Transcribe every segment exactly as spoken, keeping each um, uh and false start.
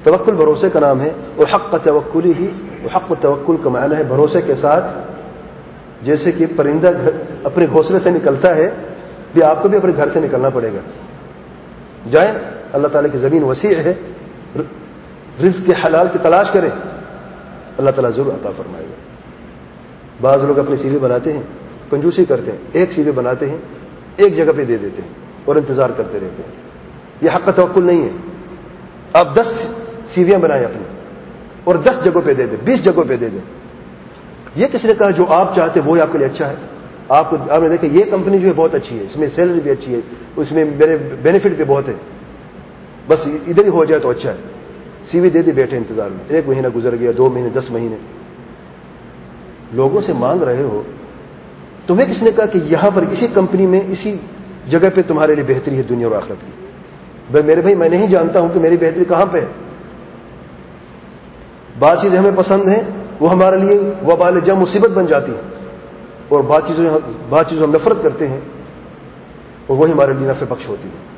توکل بھروسے کا نام ہے، اور حق توکلی ہی، حق توکل کا معنی ہے بھروسے کے ساتھ، جیسے کہ پرندہ اپنے گھونسلے سے نکلتا ہے، بھی آپ کو بھی اپنے گھر سے نکلنا پڑے گا، جائیں اللہ تعالیٰ کی زمین وسیع ہے، رزق کے حلال کی تلاش کریں، اللہ تعالیٰ ضرور عطا فرمائے گا۔ بعض لوگ اپنی سی وی بناتے ہیں، کنجوسی کرتے ہیں، ایک سی وی بناتے ہیں، ایک جگہ پہ دے دیتے ہیں اور انتظار کرتے رہتے ہیں، یہ حق توکل نہیں ہے۔ آپ دس سیویاں بنائیں اپنی اور دس جگہوں پہ دے دیں، بیس جگہوں پہ دے دیں۔ یہ کس نے کہا جو آپ چاہتے وہی آپ کے لیے اچھا ہے؟ آپ کو آپ نے دیکھا یہ کمپنی جو ہے بہت اچھی ہے، اس میں سیلری بھی اچھی ہے، اس میں میرے بینیفٹ بھی بہت ہے، بس ادھر ہی ہو جائے تو اچھا ہے، سی وی دے دی، بیٹھے انتظار میں، ایک مہینہ گزر گیا، دو مہینے، دس مہینے، لوگوں سے مانگ رہے ہو۔ تمہیں کس نے کہا کہ یہاں پر اسی کمپنی میں اسی جگہ پہ تمہارے لیے بہتری ہے دنیا اور آخرت کی؟ بھائی میرے بھائی میں نہیں جانتا ہوں کہ میری بہتری کہاں پہ ہے۔ بعض چیزیں ہمیں پسند ہیں، وہ ہمارے لیے وبال جا مصیبت بن جاتی ہیں، اور بعض چیزیں بعض چیزوں ہم نفرت کرتے ہیں اور وہی ہمارے لیے نفع بخش ہوتی ہے۔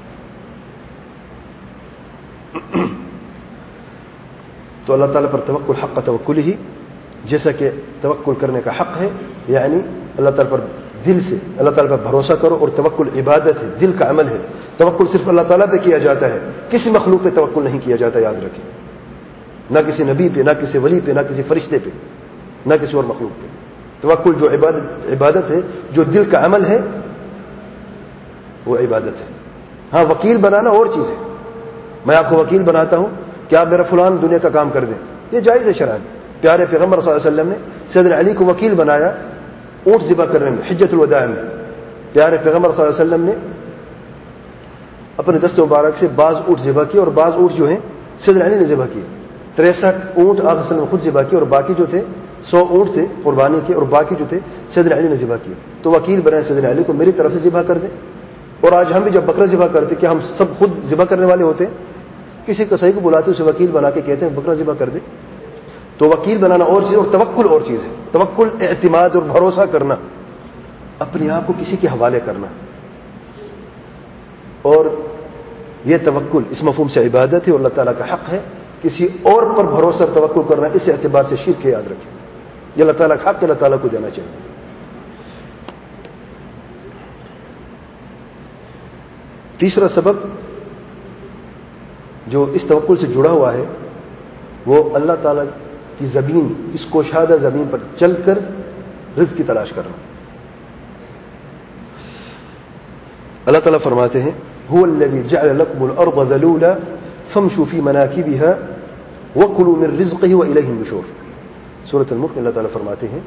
تو اللہ تعالیٰ پر توکل حق توکل ہی، جیسا کہ توکل کرنے کا حق ہے، یعنی اللہ تعالیٰ پر دل سے اللہ تعالیٰ پر بھروسہ کرو، اور توکل عبادت ہے، دل کا عمل ہے۔ توکل صرف اللہ تعالیٰ پہ کیا جاتا ہے، کسی مخلوق پہ توکل نہیں کیا جاتا، یاد رکھیں، نہ کسی نبی پہ، نہ کسی ولی پہ، نہ کسی فرشتے پہ، نہ کسی اور مخلوق پہ۔ توکل جو عبادت عبادت ہے، جو دل کا عمل ہے، وہ عبادت ہے۔ ہاں وکیل بنانا اور چیز ہے، میں آپ کو وکیل بناتا ہوں کہ آپ میرا فلان دنیا کا کام کر دیں، یہ جائز ہے شرعاً۔ پیارے پیغمبر صلی اللہ علیہ وسلم نے سیدنا علی کو وکیل بنایا اونٹ ذبح کرنے میں، حجۃ الوداع میں۔ پیارے پیغمبر صلی اللہ علیہ وسلم نے اپنے دست مبارک سے بعض اونٹ ذبح کیے، اور بعض اونٹ جو ہیں سیدنا علی نے ذبح کیے۔ تریسٹھ اونٹ آپ وسلم نے خود ذبح کیے، اور باقی جو تھے سو اونٹ تھے قربانی کے، اور باقی جو تھے سیدنا علی نے ذبح کیے۔ تو وکیل بنائے سیدنا علی کو میری طرف سے ذبح کر دیں۔ اور آج ہم بھی جب بکرا ذبح کرتے، کیا ہم سب خود ذبح کرنے والے ہوتے ہیں؟ کسی کسائی کو بلاتے اسے وکیل بنا کے کہتے ہیں بکرا ذبح کر دے۔ تو وکیل بنانا اور چیز، اور توکل اور چیز ہے۔ توکل اعتماد اور بھروسہ کرنا، اپنے آپ کو کسی کے حوالے کرنا، اور یہ توکل اس مفہوم سے عبادت ہے اور اللہ تعالیٰ کا حق ہے۔ کسی اور پر بھروسہ اور توکل کرنا اس اعتبار سے شرک ہے، یاد رکھیں، یہ اللہ تعالیٰ کا حق ہے، اللہ تعالیٰ کو دینا چاہیے۔ تیسرا سبب جو اس توکل سے جڑا ہوا ہے وہ اللہ تعالیٰ کی زمین، اس کوشادہ زمین پر چل کر رزق کی تلاش کرنا۔ اللہ تعالیٰ فرماتے ہیں هو الذي جعل لكم الارض ذلولا فامشوا في مناكبها وكلوا من رزقه واليه النشور۔ سورۃ الملک میں اللہ تعالیٰ فرماتے ہیں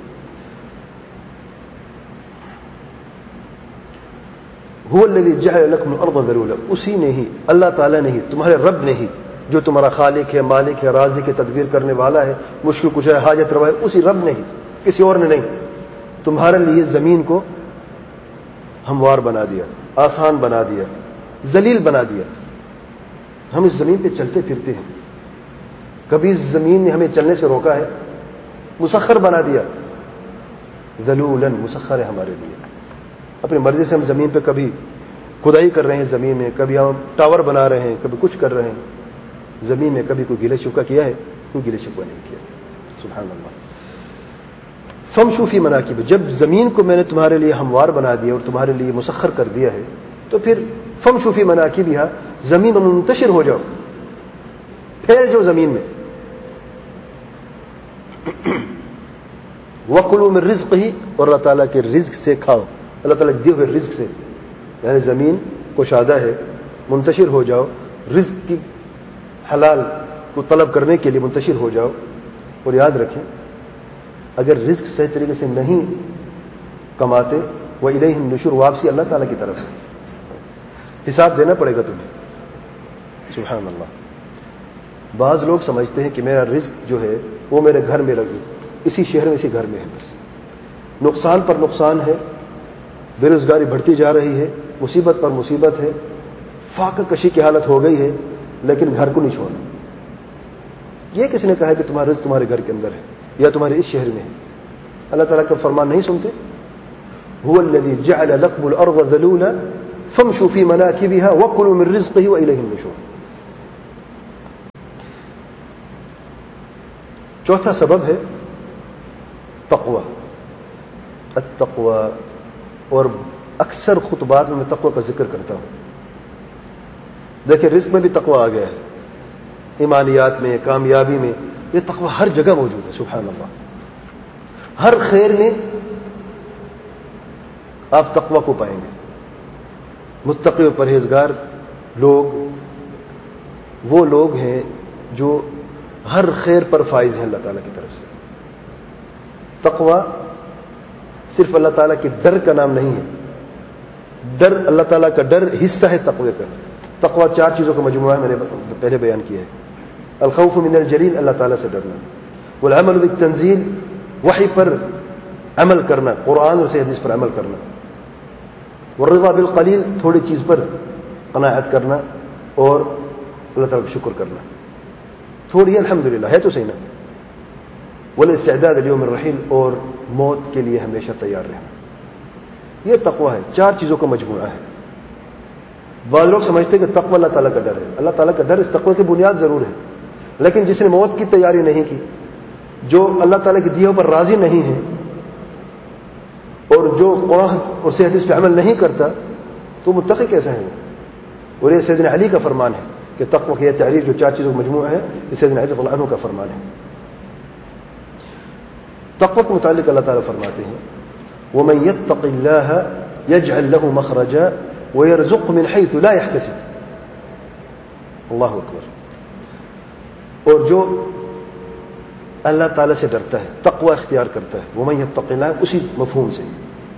هو الذي جعل لكم الارض ذلولا، اسی نے ہی، اللہ تعالیٰ نے ہی، تمہارے رب نے ہی، جو تمہارا خالق ہے، مالک ہے، رازق ہے، تدبیر کرنے والا ہے، مشکل کشا ہے، حاجت روا ہے، اسی رب نے ہی، کسی اور نے نہیں، تمہارے لیے زمین کو ہموار بنا دیا، آسان بنا دیا، ذلیل بنا دیا۔ ہم اس زمین پہ چلتے پھرتے ہیں، کبھی اس زمین نے ہمیں چلنے سے روکا ہے؟ مسخر بنا دیا، ذلولاً مسخر ہے ہمارے لیے۔ اپنی مرضی سے ہم زمین پہ کبھی کھدائی کر رہے ہیں زمین میں، کبھی ہم ٹاور بنا رہے ہیں، کبھی کچھ کر رہے ہیں زمین میں، کبھی کوئی گلے شکوہ کیا ہے؟ کوئی گلے شکوہ نہیں کیا، سبحان اللہ۔ فامشوا فی مناکب، جب زمین کو میں نے تمہارے لیے ہموار بنا دیا اور تمہارے لیے مسخر کر دیا ہے تو پھر فامشوا فی مناکبہا، زمین میں منتشر ہو جاؤ، پھیل جاؤ زمین میں۔ وَكُلُوا مِن رِزْقِهِ، اور اللہ تعالیٰ کے رزق سے کھاؤ، اللہ تعالیٰ کے دیے ہوئے رزق سے، یعنی زمین کشادہ ہے، منتشر ہو جاؤ، رزق کی حلال کو طلب کرنے کے لیے منتشر ہو جاؤ۔ اور یاد رکھیں اگر رزق صحیح طریقے سے نہیں کماتے، وَإِلَيْهِ النُّشُورُ، واپسی اللہ تعالیٰ کی طرف ہے، حساب دینا پڑے گا تمہیں، سبحان اللہ۔ بعض لوگ سمجھتے ہیں کہ میرا رزق جو ہے وہ میرے گھر میں لگی، اسی شہر میں اسی گھر میں ہے، بس نقصان پر نقصان ہے، بے روزگاری بڑھتی جا رہی ہے، مصیبت پر مصیبت ہے، فاقہ کشی کی حالت ہو گئی ہے، لیکن گھر کو نہیں چھوڑنا۔ یہ کس نے کہا ہے کہ تمہارا رزق تمہارے گھر کے اندر ہے یا تمہارے اس شہر میں ہے؟ اللہ تعالیٰ کا فرمان نہیں سنتے؟ هو الذي جعل لكم الارض ذلولا فامشوا في مناكبها وكلوا من رزقه واليه النشور۔ چوتھا سبب ہے تقوی، التقوی، اور اکثر خطبات میں میں تقوی کا ذکر کرتا ہوں. دیکھیں رزق میں بھی تقوی آ گیا ہے، ایمانیات میں، کامیابی میں، یہ تقوی ہر جگہ موجود ہے. سبحان اللہ، ہر خیر میں آپ تقوی کو پائیں گے. متقی و پرہیزگار لوگ وہ لوگ ہیں جو ہر خیر پر فائز ہیں اللہ تعالیٰ کی طرف سے. تقوی صرف اللہ تعالیٰ کے ڈر کا نام نہیں ہے، ڈر اللہ تعالیٰ کا ڈر حصہ ہے تقوی کا. تقوی چار چیزوں کا مجموعہ ہے، میں نے پہلے بیان کیا ہے. الخوف من الجلیل، اللہ تعالیٰ سے ڈرنا. والعمل بالتنزیل، وحی پر عمل کرنا، قرآن اور حدیث پر عمل کرنا. والرضا بالقلیل، تھوڑی چیز پر قناعت کرنا اور اللہ تعالیٰ کا شکر کرنا. تھوڑی الحمدللہ ہے تو صحیح نا. والاستعداد لیوم الرحیل، اور موت کے لیے ہمیشہ تیار رہنا. یہ تقوی ہے، چار چیزوں کا مجموعہ ہے. بعض لوگ سمجھتے کہ تقوی اللہ تعالیٰ کا ڈر ہے. اللہ تعالیٰ کا ڈر اس تقوی کی بنیاد ضرور ہے، لیکن جس نے موت کی تیاری نہیں کی، جو اللہ تعالیٰ کی دیوں پر راضی نہیں ہے، اور جو قرآن اور صحیح حدیث پہ عمل نہیں کرتا، تو متقی کیسا ہے وہ؟ اور یہ سیدنا علی کا فرمان ہے کہ تقوی کی یہ تعریف جو چار چیزوں کا مجموعہ ہے، یہ سیدنا علی رضی اللہ عنہ کا فرمان ہے. تقوی کے متعلق اللہ تعالیٰ فرماتے ہیں وَمَن يَتَّقِ اللَّهَ يَجْعَلْ لَهُ مَخْرَجًا وَيَرْزُقْهُ مِنْ حَيْثُ لَا يَحْتَسِبُ. اللہ اکبر. اور جو اللہ تعالیٰ سے ڈرتا ہے، تقوی اختیار کرتا ہے، وَمَن يَتَّقِ اللَّهَ، اسی مفہوم سے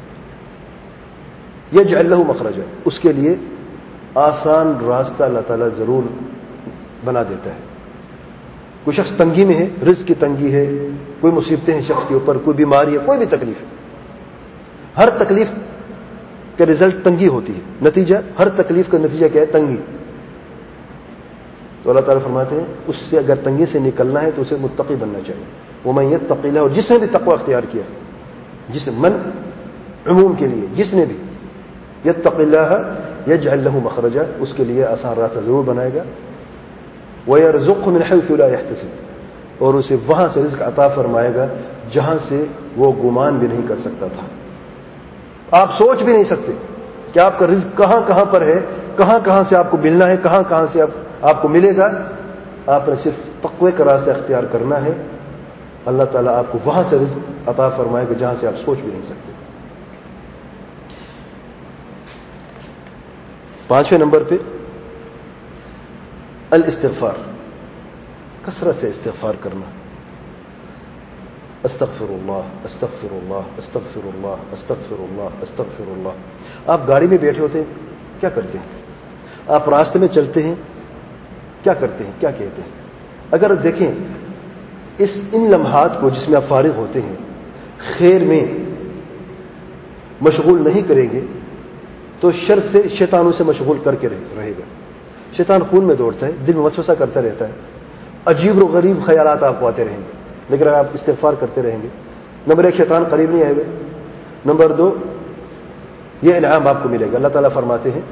يَجْعَلْ لَهُ مَخْرَجًا، اس کے لیے آسان راستہ اللہ تعالیٰ ضرور بنا دیتا ہے. کوئی شخص تنگی میں ہے، رزق کی تنگی ہے، کوئی مصیبتیں ہیں شخص کے اوپر، کوئی بیماری ہے، کوئی بھی تکلیف ہے. ہر تکلیف کا رزلٹ تنگی ہوتی ہے، نتیجہ ہر تکلیف کا نتیجہ کیا ہے؟ تنگی. تو اللہ تعالیٰ فرماتے ہیں اس سے اگر تنگی سے نکلنا ہے تو اسے متقی بننا چاہیے. وَمَن يَتَّقِ اللَّهَ، اور جس نے بھی تقوی اختیار کیا، جس نے من عموم کے لیے، جس نے بھی يَتَّقِ اللَّهَ يَجْعَلْ لَهُ مَخْرَجًا، اس کے لیے آسان راستہ ضرور بنائے گا. وَيَرْزُقْهُ مِنْ حَيْثُ لَا يَحْتَسِبُ، اور اسے وہاں سے رزق عطا فرمائے گا جہاں سے وہ گمان بھی نہیں کر سکتا تھا. آپ سوچ بھی نہیں سکتے کہ آپ کا رزق کہاں کہاں پر ہے، کہاں کہاں سے آپ کو ملنا ہے، کہاں کہاں سے آپ آپ کو ملے گا. آپ نے صرف تقوی کا راستہ اختیار کرنا ہے، اللہ تعالیٰ آپ کو وہاں سے رزق عطا فرمائے گا جہاں سے آپ سوچ بھی نہیں سکتے. پانچویں نمبر پہ الاستغفار، کثرت سے استغفار کرنا. استغفر اللہ استغفر اللہ استغفر اللہ استغفر اللہ استغفر اللہ. آپ گاڑی میں بیٹھے ہوتے ہیں، کیا کرتے ہیں؟ آپ راستے میں چلتے ہیں، کیا کرتے ہیں، کیا کہتے ہیں؟ اگر دیکھیں اس ان لمحات کو جس میں آپ فارغ ہوتے ہیں، خیر میں مشغول نہیں کریں گے تو شر سے، شیطانوں سے مشغول کر کے رہے گا. شیطان خون میں دوڑتا ہے، دل میں وسوسہ کرتا رہتا ہے، عجیب و غریب خیالات آپ کو آتے رہیں گے. لیکن اگر آپ استغفار کرتے رہیں گے، نمبر ایک شیطان قریب نہیں آئے گا، نمبر دو یہ انعام آپ کو ملے گا. اللہ تعالیٰ فرماتے ہیں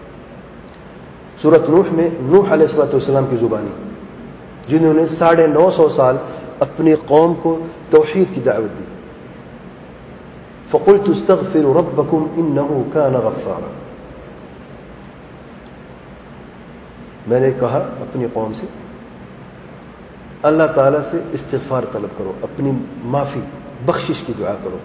سورۃ نوح میں، نوح علیہ الصلوۃ والسلام کی زبانی، جنہوں نے ساڑھے نو سو سال اپنی قوم کو توحید کی دعوت دی. فَقُلْتُ اسْتَغْفِرُوا رَبَّكُمْ إِنَّهُ كَانَ غَفَّارًا. میں نے کہا اپنی قوم سے اللہ تعالیٰ سے استغفار طلب کرو، اپنی معافی بخشش کی دعا کرو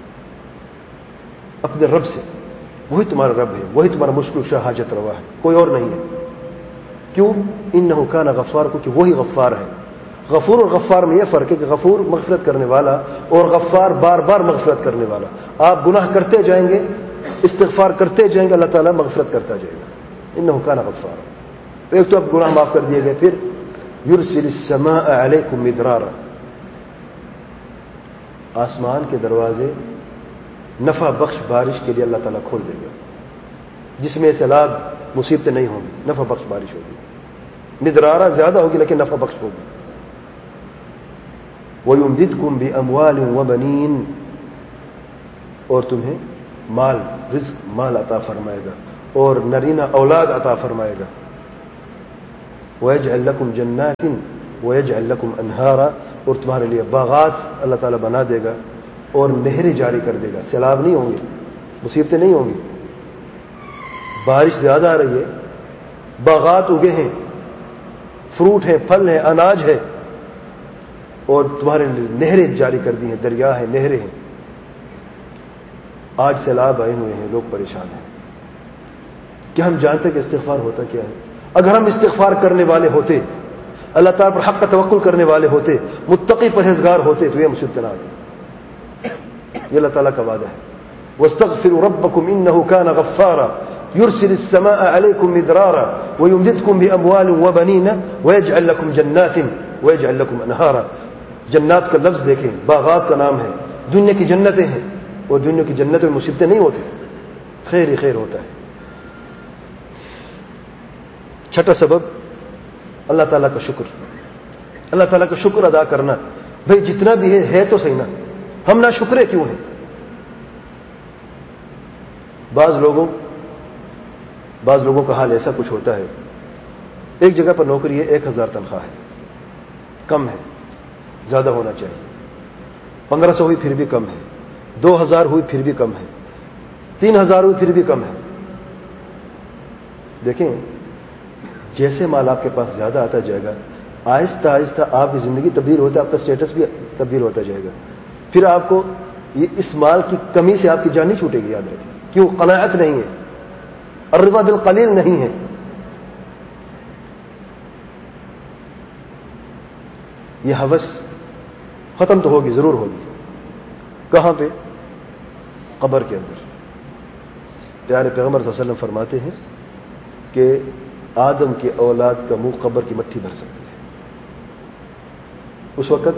اپنے رب سے. وہی تمہارا رب ہے، وہی تمہارا مشکل شاہ حاجت روا ہے، کوئی اور نہیں ہے. کیوں؟ انہ کان غفار، کیونکہ وہی غفار ہے. غفور اور غفار میں یہ فرق ہے کہ غفور مغفرت کرنے والا اور غفار بار بار مغفرت کرنے والا. آپ گناہ کرتے جائیں گے، استغفار کرتے جائیں گے، اللہ تعالیٰ مغفرت کرتا جائے گا. انہ کان غفار. تو ایک تو اب گناہ معاف کر دیے گئے، پھر یرسل السماء علیکم مدرارا، آسمان کے دروازے نفع بخش بارش کے لیے اللہ تعالیٰ کھول دے گا، جس میں سیلاب مصیبتیں نہیں ہوں گی، نفع بخش بارش ہوگی. مدرارا زیادہ ہوگی لیکن نفع بخش ہوگی. وَيُمْدِدْكُمْ بِأَمْوَالٍ وَبَنِينَ، اور تمہیں مال، رزق، مال عطا فرمائے گا اور نرینہ اولاد عطا فرمائے گا. وَيَجْعَلْ لَكُمْ جَنَّاتٍ وَيَجْعَلْ لَكُمْ أَنْهَارًا، اور تمہارے لیے باغات اللہ تعالیٰ بنا دے گا اور نہریں جاری کر دے گا. سیلاب نہیں ہوں گے, مصیبتیں نہیں ہوں گی, بارش زیادہ آ رہی ہے, باغات اگے ہیں, فروٹ ہیں, پھل ہیں, اناج ہے, اور تمہارے لیے نہریں جاری کر دی ہیں, دریا ہیں, نہریں ہیں. آج سیلاب آئے ہوئے ہیں, لوگ پریشان ہیں. کیا ہم جانتے کہ استغفار ہوتا کیا ہے؟ اگر ہم استغفار کرنے والے ہوتے, اللہ تعالیٰ پر حق کا توکل کرنے والے ہوتے, متقی پرہیزگار ہوتے, تو یہ مصیبت نہ آتی. یہ اللہ تعالیٰ کا وعدہ ہے. وَاسْتَغْفِرُوا رَبَّكُمْ إِنَّهُ كَانَ غَفَّارًا يُرْسِلِ السَّمَاءَ عَلَيْكُمْ مِدْرَارًا وَيُمْدِدْكُمْ بِأَمْوَالٍ وَبَنِينَ وَيَجْعَلْ لَكُمْ جَنَّاتٍ وَيَجْعَلْ لَكُمْ أَنْهَارًا. جنات کا لفظ دیکھیں, باغات کا نام ہے. دنیا کی جنتیں ہیں, اور دنیا کی جنتوں میں مصیبتیں نہیں ہوتی, خیر ہی خیر ہوتا ہے. چھٹا سبب اللہ تعالیٰ کا شکر. اللہ تعالیٰ کا شکر ادا کرنا. بھئی جتنا بھی ہے ہے تو صحیح نا, ہم نہ شکرے کیوں ہیں؟ بعض لوگوں بعض لوگوں کا حال ایسا کچھ ہوتا ہے, ایک جگہ پر نوکری ہے, ایک ہزار تنخواہ ہے, کم ہے, زیادہ ہونا چاہیے. پندرہ سو ہوئی پھر بھی کم ہے, دو ہزار ہوئی پھر بھی کم ہے, تین ہزار ہوئی پھر بھی کم ہے. دیکھیں, جیسے مال آپ کے پاس زیادہ آتا جائے گا, آہستہ آہستہ آپ کی زندگی تبدیل ہوتا ہے, آپ کا اسٹیٹس بھی تبدیل ہوتا جائے گا. پھر آپ کو یہ اس مال کی کمی سے آپ کی جان نہیں چھوٹے گی. یاد رکھیں, کیوں؟ قناعت نہیں ہے, الرضا بالقلیل نہیں ہے. یہ ہوس ختم تو ہوگی, ضرور ہوگی. کہاں پہ؟ قبر کے اندر. پیارے پیغمبر صلی اللہ علیہ وسلم فرماتے ہیں کہ آدم کی اولاد کا منہ قبر کی مٹھی بھر سکتی ہے. اس وقت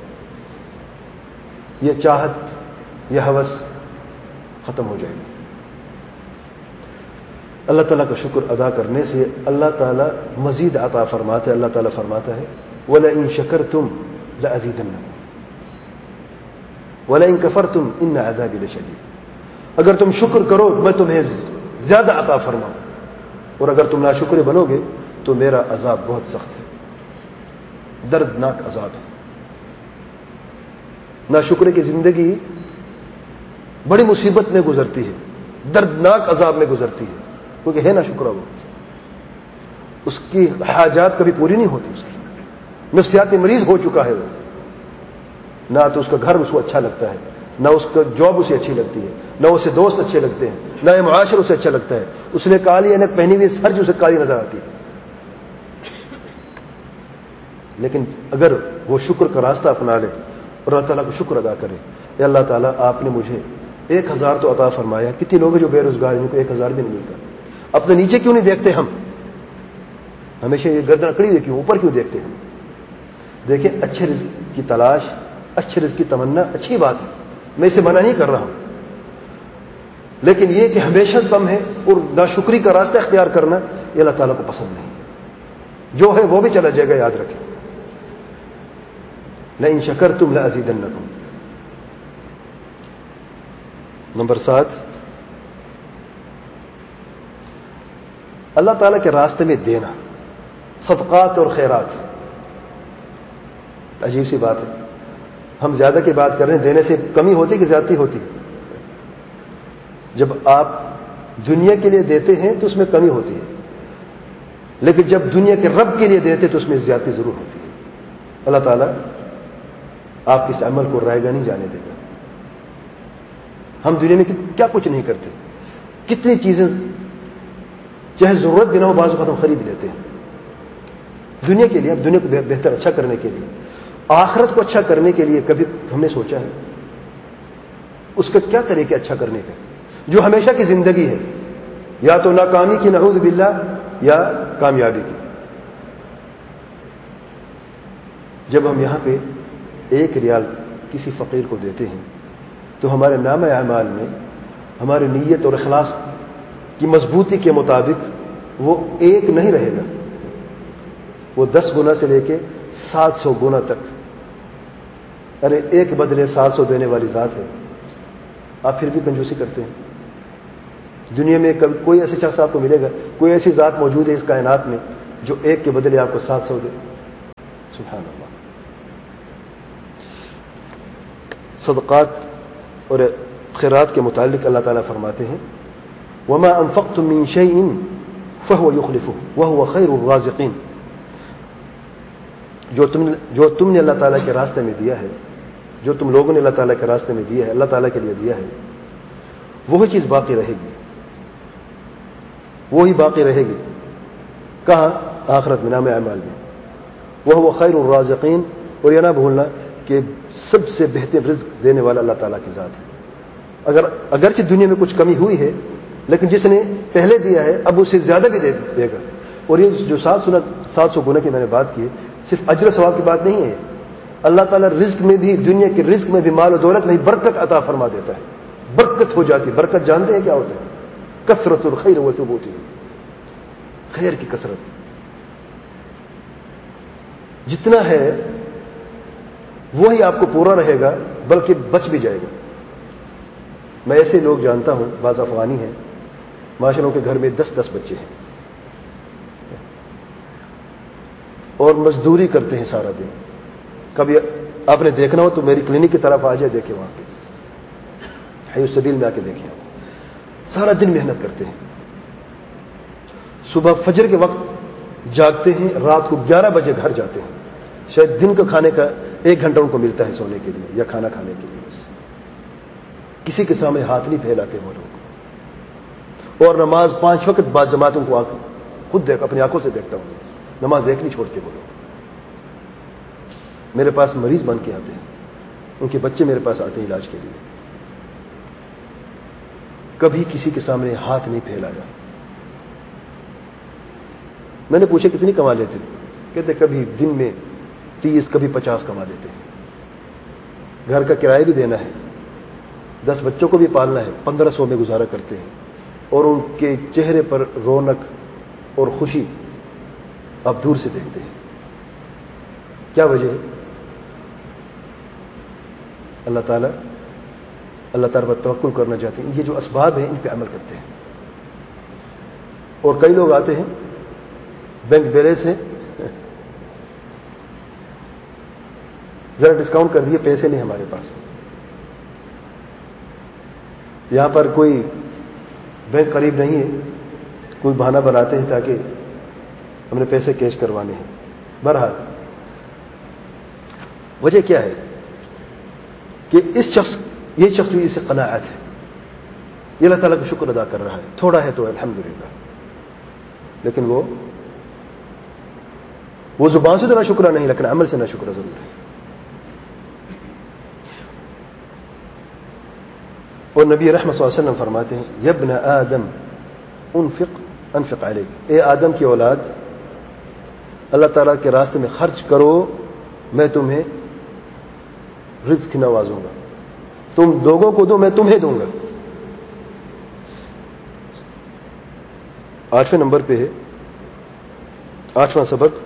یہ چاہت, یہ ہوس ختم ہو جائے گی. اللہ تعالیٰ کا شکر ادا کرنے سے اللہ تعالیٰ مزید عطا فرماتے. اللہ تعالیٰ فرماتا ہے وَلَئِن شَكَرْتُمْ لَأَزِيدَنَّكُمْ وَلَئِن كَفَرْتُمْ إِنَّ عَذَابِي لَشَدِيدٌ. اگر تم شکر کرو میں تمہیں زیادہ عطا فرماؤں, اور اگر تم ناشکرے بنو گے تو میرا عذاب بہت سخت ہے, دردناک عذاب ہے. ناشکرے کی زندگی بڑی مصیبت میں گزرتی ہے, دردناک عذاب میں گزرتی ہے, کیونکہ ہے ناشکرا وہ, اس کی حاجات کبھی پوری نہیں ہوتی. اس کی نفسیاتی مریض ہو چکا ہے وہ. نہ تو اس کا گھر اس کو اچھا لگتا ہے, نہ اس کا جاب اسے اچھی لگتی ہے, نہ اسے دوست اچھے لگتے ہیں, نہ یہ معاشر اسے اچھا لگتا ہے. اس نے کالی عینک پہنی ہوئی سر جو اسے کالی نظر آتی ہے. لیکن اگر وہ شکر کا راستہ اپنا لے اور اللہ تعالیٰ کو شکر ادا کرے, اے اللہ تعالیٰ آپ نے مجھے ایک ہزار تو عطا فرمایا, کتنے لوگ ہیں جو بے روزگار ہیں, ان کو ایک ہزار بھی نہیں ملتا. اپنے نیچے کیوں نہیں دیکھتے ہم؟ ہمیشہ یہ گردن اکڑی ہوئی کیوں, اوپر کیوں دیکھتے ہیں؟ دیکھیں, اچھے رزق کی تلاش, اچھے رزق کی تمنا اچھی بات ہے, میں اسے منع نہیں کر رہا ہوں, لیکن یہ کہ ہمیشہ کم ہے اور ناشکری کا راستہ اختیار کرنا یہ اللہ تعالیٰ کو پسند نہیں. جو ہے وہ بھی چلا جائے گا, یاد رکھیں. لئن شکرتم لأزیدنکم. نمبر سات, اللہ تعالیٰ کے راستے میں دینا, صدقات اور خیرات. عجیب سی بات ہے, ہم زیادہ کی بات کر رہے ہیں, دینے سے کمی ہوتی کہ زیادتی ہوتی؟ جب آپ دنیا کے لیے دیتے ہیں تو اس میں کمی ہوتی ہے, لیکن جب دنیا کے رب کے لیے دیتے تو اس میں زیادتی ضرور ہوتی ہے. اللہ تعالیٰ آپ کے اس عمل کو رائے گا نہیں جانے دے گا. ہم دنیا میں کیا کچھ نہیں کرتے, کتنی چیزیں چاہے ضرورت بھی نہ ہو بعض اوقات ہم خرید لیتے ہیں دنیا کے لیے. اب دنیا کو بہتر اچھا کرنے کے لیے, آخرت کو اچھا کرنے کے لیے کبھی ہم نے سوچا ہے اس کا کیا طریقہ اچھا کرنے کا, جو ہمیشہ کی زندگی ہے, یا تو ناکامی کی نعوذ باللہ یا کامیابی کی. جب ہم یہاں پہ ایک ریال کسی فقیر کو دیتے ہیں تو ہمارے نامہ اعمال میں ہماری نیت اور اخلاص کی مضبوطی کے مطابق وہ ایک نہیں رہے گا, وہ دس گنا سے لے کے سات سو گنا تک. ارے ایک بدلے سات سو دینے والی ذات ہے, آپ پھر بھی کنجوسی کرتے ہیں. دنیا میں کبھی کوئی ایسے شخص آپ کو ملے گا, کوئی ایسی ذات موجود ہے اس کائنات میں جو ایک کے بدلے آپ کو سات سو دے؟ سبحان اللہ. صدقات اور خیرات کے متعلق اللہ تعالیٰ فرماتے ہیں وما انفقتم من شيء فهو يخلفه وهو خير الرازقين. جو تم جو تم نے اللہ تعالیٰ کے راستے میں دیا ہے، جو تم لوگوں نے اللہ تعالیٰ کے راستے میں دیا ہے، اللہ تعالیٰ کے لیے دیا ہے، وہی چیز باقی رہے گی، وہی باقی رہے گی. کہاں؟ آخرت میں، نام اعمال میں. وهو خیر الرازقین. اور یہ نہ بھولنا کہ سب سے بہتر رزق دینے والا اللہ تعالیٰ کی ذات ہے. اگر اگرچہ دنیا میں کچھ کمی ہوئی ہے، لیکن جس نے پہلے دیا ہے اب اسے زیادہ بھی دے گا. اور یہ جو سات سو سات سو گنا کی میں نے بات کی، صرف اجر ثواب کی بات نہیں ہے. اللہ تعالیٰ رزق میں بھی، دنیا کے رزق میں بھی، مال و دولت میں بھی برکت عطا فرما دیتا ہے. برکت ہو جاتی. برکت جانتے ہیں کیا ہوتا ہے؟ کثرت الخیر و ثبوت. خیر کی کثرت جتنا ہے وہی آپ کو پورا رہے گا، بلکہ بچ بھی جائے گا. میں ایسے لوگ جانتا ہوں، بعض افغانی ہیں، معاشروں کے گھر میں دس دس بچے ہیں اور مزدوری کرتے ہیں سارا دن. کبھی آپ نے دیکھنا ہو تو میری کلینک کی طرف آ جائے، دیکھیں وہاں پہ حی السبیل میں آ کے دیکھیں. سارا دن محنت کرتے ہیں. صبح فجر کے وقت جاگتے ہیں، رات کو گیارہ بجے گھر جاتے ہیں. شاید دن کا کھانے کا ایک گھنٹہ ان کو ملتا ہے سونے کے لیے یا کھانا کھانے کے لیے. بس کسی کے سامنے ہاتھ نہیں پھیلاتے وہ لوگ. اور نماز پانچ وقت بعد جماعت ان کو خود دیکھ اپنی آنکھوں سے دیکھتا ہوں، نماز ایک نہیں چھوڑتے وہ لوگ. میرے پاس مریض بن کے آتے ہیں، ان کے بچے میرے پاس آتے ہیں علاج کے لیے. کبھی کسی کے سامنے ہاتھ نہیں پھیلایا. میں نے پوچھا کتنی کما لیتے؟ کہتے کبھی دن میں تیس، کبھی پچاس کما لیتے ہیں. گھر کا کرایہ بھی دینا ہے، دس بچوں کو بھی پالنا ہے، پندرہ سو میں گزارا کرتے ہیں. اور ان کے چہرے پر رونق اور خوشی آپ دور سے دیکھتے ہیں. کیا وجہ ہے؟ اللہ تعالیٰ اللہ تعالیٰ پر توکل کرنا چاہتے ہیں. یہ جو اسباب ہیں ان پہ عمل کرتے ہیں. اور کئی لوگ آتے ہیں، بینک بیلنس ہے، ذرا ڈسکاؤنٹ کر دیے، پیسے نہیں ہمارے پاس. یہاں پر کوئی بینک قریب نہیں ہے، کوئی بہانہ بناتے ہیں تاکہ ہم نے پیسے کیش کروانے ہیں. بہرحال وجہ کیا ہے کہ اس شخص یہ شخص بھی اسے قناعت ہے، یہ اللہ تعالیٰ کا شکر ادا کر رہا ہے. تھوڑا ہے تو الحمدللہ، لیکن وہ وہ زبان سے تو نہ شکرہ نہیں، لیکن عمل سے نہ شکرہ ضرور ہے. اور نبی رحمت صلی اللہ علیہ وسلم فرماتے ہیں یا ابن آدم انفق انفق علیک. اے آدم کی اولاد، اللہ تعالیٰ کے راستے میں خرچ کرو، میں تمہیں رزق نوازوں گا. تم لوگوں کو دو، میں تمہیں دوں گا. آٹھویں نمبر پہ ہے آٹھواں سبق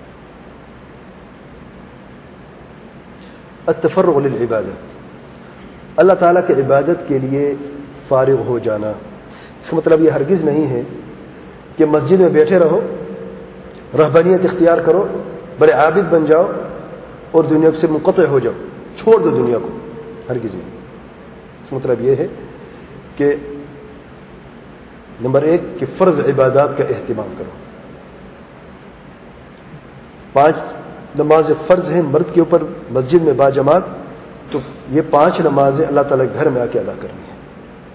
التفرغ للعبادہ. اللہ تعالیٰ کی عبادت کے لیے فارغ ہو جانا. اس کا مطلب یہ ہرگز نہیں ہے کہ مسجد میں بیٹھے رہو، رہبانیت اختیار کرو، بڑے عابد بن جاؤ اور دنیا سے منقطع ہو جاؤ، چھوڑ دو دنیا کو. ہرگز نہیں. اس کا مطلب یہ ہے کہ نمبر ایک کہ فرض عبادات کا اہتمام کرو. پانچ نماز فرض ہیں مرد کے اوپر مسجد میں باجماعت، تو یہ پانچ نمازیں اللہ تعالیٰ کے گھر میں آ کے ادا کرنی ہے.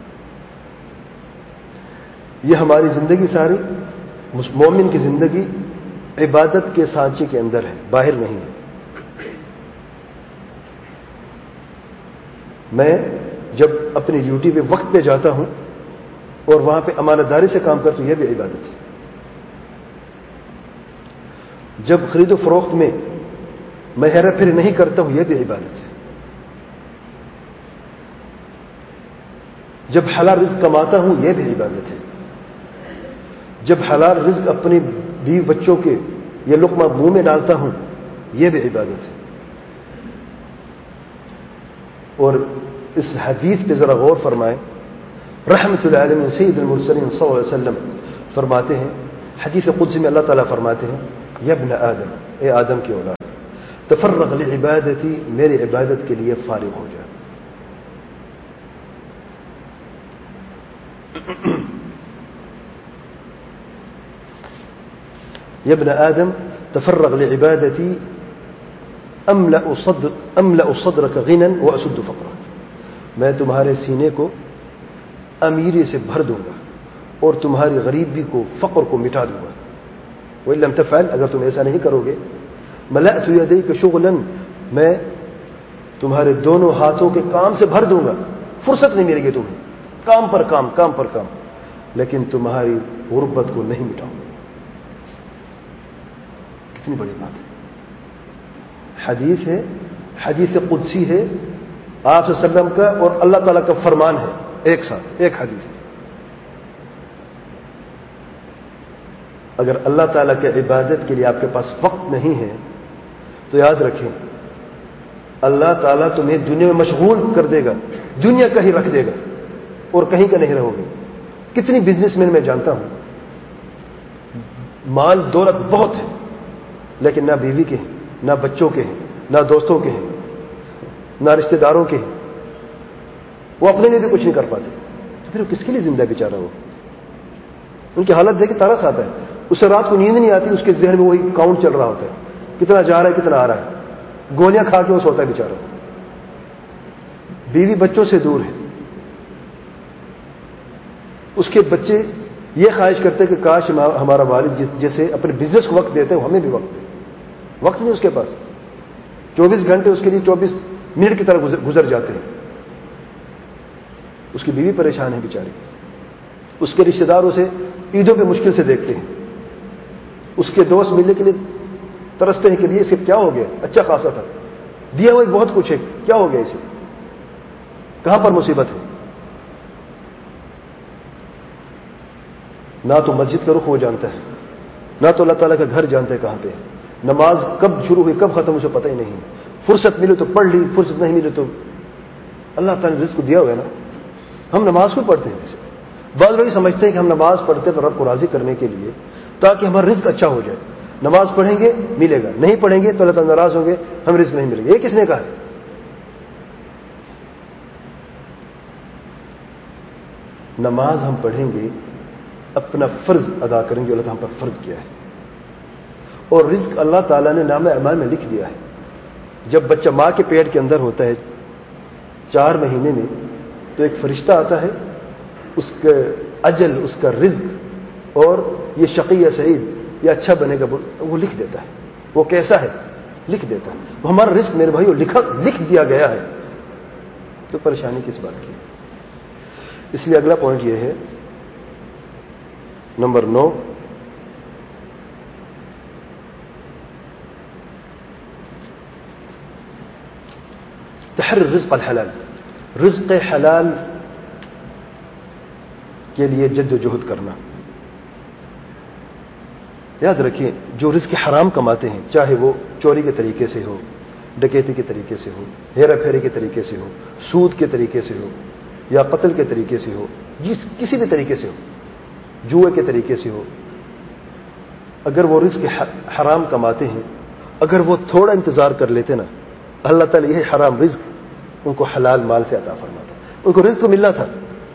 یہ ہماری زندگی ساری مومن کی زندگی عبادت کے سانچے کے اندر ہے، باہر نہیں ہے. میں جب اپنی ڈیوٹی پہ وقت پہ جاتا ہوں اور وہاں پہ امانت داری سے کام کرتا ہوں، یہ بھی عبادت ہے. جب خرید و فروخت میں میں ہیرا پھیری نہیں کرتا ہوں، یہ بھی عبادت ہے. جب حلال رزق کماتا ہوں، یہ بھی عبادت ہے. جب حلال رزق اپنی بیوی بچوں کے یہ لقمہ منہ میں ڈالتا ہوں، یہ بھی عبادت ہے. اور اس حدیث پہ ذرا غور فرمائیں. رحمت العالمین سید المرسلین صلی اللہ علیہ وسلم فرماتے ہیں، حدیث قدسی میں اللہ تعالیٰ فرماتے ہیں یا ابن آدم، اے آدم کی اولاد، تفرغ لعبادتی، میری عبادت کے لیے فارغ ہو جا. یا ابن آدم تفرغ لعبادتی املأ صدر املأ صدرك غنا واسد فقرك، میں تمہارے سینے کو امیری سے بھر دوں گا اور تمہاری غریبی کو، فقر کو مٹا دوں گا. وَإِن لَمْ تَفْعَلْ، اگر تم ایسا نہیں کرو گے، ملأت يديك شغلا، میں تمہارے دونوں ہاتھوں کے کام سے بھر دوں گا، فرصت نہیں ملے گی تمہیں، کام پر کام کام پر کام، لیکن تمہاری غربت کو نہیں مٹاؤں گا. کتنی بڑی بات ہے. حدیث ہے، حدیث قدسی ہے آپ صلی اللہ علیہ وسلم کا اور اللہ تعالیٰ کا فرمان ہے ایک ساتھ، ایک حدیث ہے. اگر اللہ تعالیٰ کے عبادت کے لیے آپ کے پاس وقت نہیں ہے تو یاد رکھیں اللہ تعالیٰ تمہیں دنیا میں مشغول کر دے گا، دنیا کا ہی رکھ دے گا اور کہیں کا نہیں رہو گے. کتنی بزنس مین میں جانتا ہوں، مال دولت بہت ہے لیکن نہ بیوی کے ہیں، نہ بچوں کے ہیں، نہ دوستوں کے ہیں، نہ رشتہ داروں کے ہیں. وہ اپنے لیے بھی کچھ نہیں کر پاتے، تو پھر وہ کس کے لیے زندہ بیچارہ ہو؟ ان کی حالت دیکھ کے ترس آتا ہے. اسے رات کو نیند نہیں آتی، اس کے ذہن میں وہی کاؤنٹ چل رہا ہوتا ہے، کتنا جا رہا ہے کتنا آ رہا ہے. گولیاں کھا کے وہ سوتا ہے بیچارہ. بیوی بچوں سے دور ہے، اس کے بچے یہ خواہش کرتے کہ کاش ہمارا والد جیسے اپنے بزنس کو وقت دیتے ہیں ہمیں بھی وقت دے. وقت نہیں اس کے پاس، چوبیس گھنٹے اس کے لیے چوبیس منٹ کی طرح گزر جاتے ہیں. اس کی بیوی پریشان ہے بیچاری، اس کے رشتہ دار اسے عیدوں پہ مشکل سے دیکھتے ہیں، اس کے دوست ملنے کے لیے ترستے ہیں کہ یہ اسے کیا ہو گیا، اچھا خاصا تھا، دیا ہوا بہت کچھ ہے، کیا ہو گیا اسے، کہاں پر مصیبت ہے. نہ تو مسجد کا رخ وہ جانتا ہے، نہ تو اللہ تعالیٰ کا گھر جانتا ہے کہاں پہ. نماز کب شروع ہوئی کب ختم اسے پتہ ہی نہیں. فرصت ملی تو پڑھ لی، فرصت نہیں ملی تو اللہ تعالیٰ نے رزق کو دیا ہوا ہے نا. ہم نماز کو پڑھتے ہیں، بعض لوگ سمجھتے ہیں کہ ہم نماز پڑھتے ہیں تو رب کو راضی کرنے کے لیے تاکہ ہمارا رزق اچھا ہو جائے. نماز پڑھیں گے ملے گا، نہیں پڑھیں گے تو اللہ تعالیٰ ناراض ہوں گے، ہم رزق نہیں ملے گا. یہ کس نے کہا ہے؟ نماز ہم پڑھیں گے، اپنا فرض ادا کریں گے، اللہ تعالیٰ ہم پر فرض کیا ہے. اور رزق اللہ تعالیٰ نے نام اعمال میں لکھ دیا ہے. جب بچہ ماں کے پیٹ کے اندر ہوتا ہے چار مہینے میں تو ایک فرشتہ آتا ہے، اس کا اجل، اس کا رزق اور یہ شقی یا سعید، یہ اچھا بنے گا وہ لکھ دیتا ہے. وہ کیسا ہے لکھ دیتا ہے. وہ ہمارا رزق میرے بھائی لکھا لکھ دیا گیا ہے، تو پریشانی کس بات کی. اس لیے اگلا پوائنٹ یہ ہے نمبر نو، تحرر رزق الحلال، رزق حلال کے لیے جد و جہد کرنا. یاد رکھیے جو رزق حرام کماتے ہیں، چاہے وہ چوری کے طریقے سے ہو، ڈکیتی کے طریقے سے ہو، ہیرا پھیری کے طریقے سے ہو، سود کے طریقے سے ہو، یا قتل کے طریقے سے ہو، جس کسی بھی طریقے سے ہو، جوئے کے طریقے سے ہو، اگر وہ رزق حرام کماتے ہیں، اگر وہ تھوڑا انتظار کر لیتے نا، اللہ تعالیٰ یہ حرام رزق ان کو حلال مال سے عطا فرماتا. ان کو رزق ملنا تھا،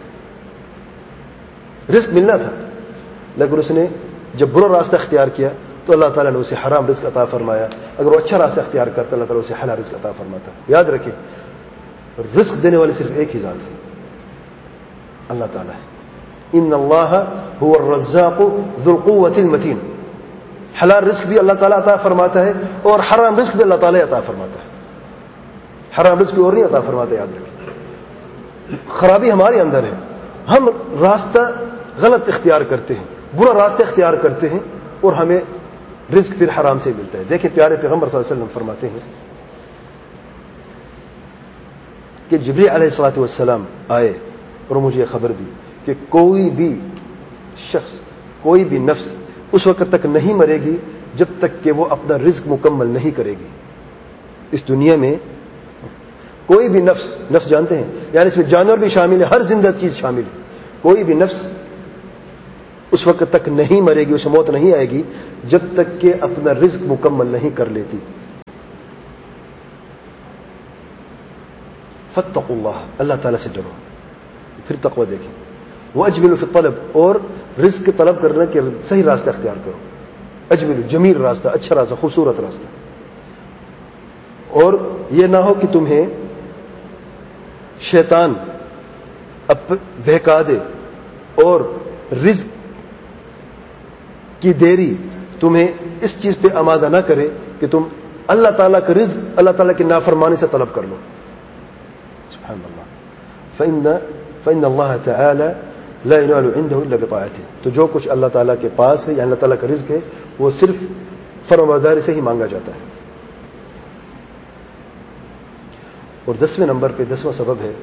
رزق ملنا تھا، لیکن اس نے جب برا راستہ اختیار کیا تو اللہ تعالیٰ نے اسے حرام رزق عطا فرمایا. اگر وہ اچھا راستہ اختیار کرتا اللہ تعالیٰ اسے حلال رزق عطا فرماتا. یاد رکھیں رزق دینے والے صرف ایک ہی ذات ہے، اللہ تعالیٰ ہے. ان اللہ هو الرزاق ذو القوة المتین. حلال رزق بھی اللہ تعالیٰ عطا فرماتا ہے اور حرام رزق بھی اللہ تعالیٰ عطا فرماتا ہے. حرام رزق اور نہیں عطا فرماتا. یاد رکھیں خرابی ہمارے اندر ہے، ہم راستہ غلط اختیار کرتے ہیں، برا راستہ اختیار کرتے ہیں اور ہمیں رزق پھر حرام سے ملتا ہے. دیکھیں پیارے پیغمبر صلی اللہ علیہ وسلم فرماتے ہیں کہ جبریل علیہ الصلوۃ والسلام آئے اور مجھے یہ خبر دی کہ کوئی بھی شخص، کوئی بھی نفس اس وقت تک نہیں مرے گی جب تک کہ وہ اپنا رزق مکمل نہیں کرے گی. اس دنیا میں کوئی بھی نفس، نفس جانتے ہیں یعنی اس میں جانور بھی شامل ہے، ہر زندہ چیز شامل ہے. کوئی بھی نفس اس وقت تک نہیں مرے گی، اسے موت نہیں آئے گی جب تک کہ اپنا رزق مکمل نہیں کر لیتی. فاتقوا اللہ، اللہ تعالیٰ سے ڈرو. پھر تقوی دیکھیں وَأَجْمِلُوا فِي الطَّلَبِ، اور رزق کی طلب کرنے کے صحیح راستہ اختیار کرو. اجمل، جمیل راستہ، اچھا راستہ، خوبصورت راستہ. اور یہ نہ ہو کہ تمہیں شیطان بہکا دے اور رزق کی دیری تمہیں اس چیز پہ آمادہ نہ کرے کہ تم اللہ تعالیٰ کا رزق اللہ تعالیٰ کی نافرمانی سے طلب کر لو. سبحان اللہ. فإن فإن اللہ تعالی لا ينال عنده الا بطاعته. تو جو کچھ اللہ تعالیٰ کے پاس ہے یا اللہ تعالیٰ کا رزق ہے وہ صرف فرمانبرداری سے ہی مانگا جاتا ہے. اور دسویں نمبر پہ دسواں سبب ہے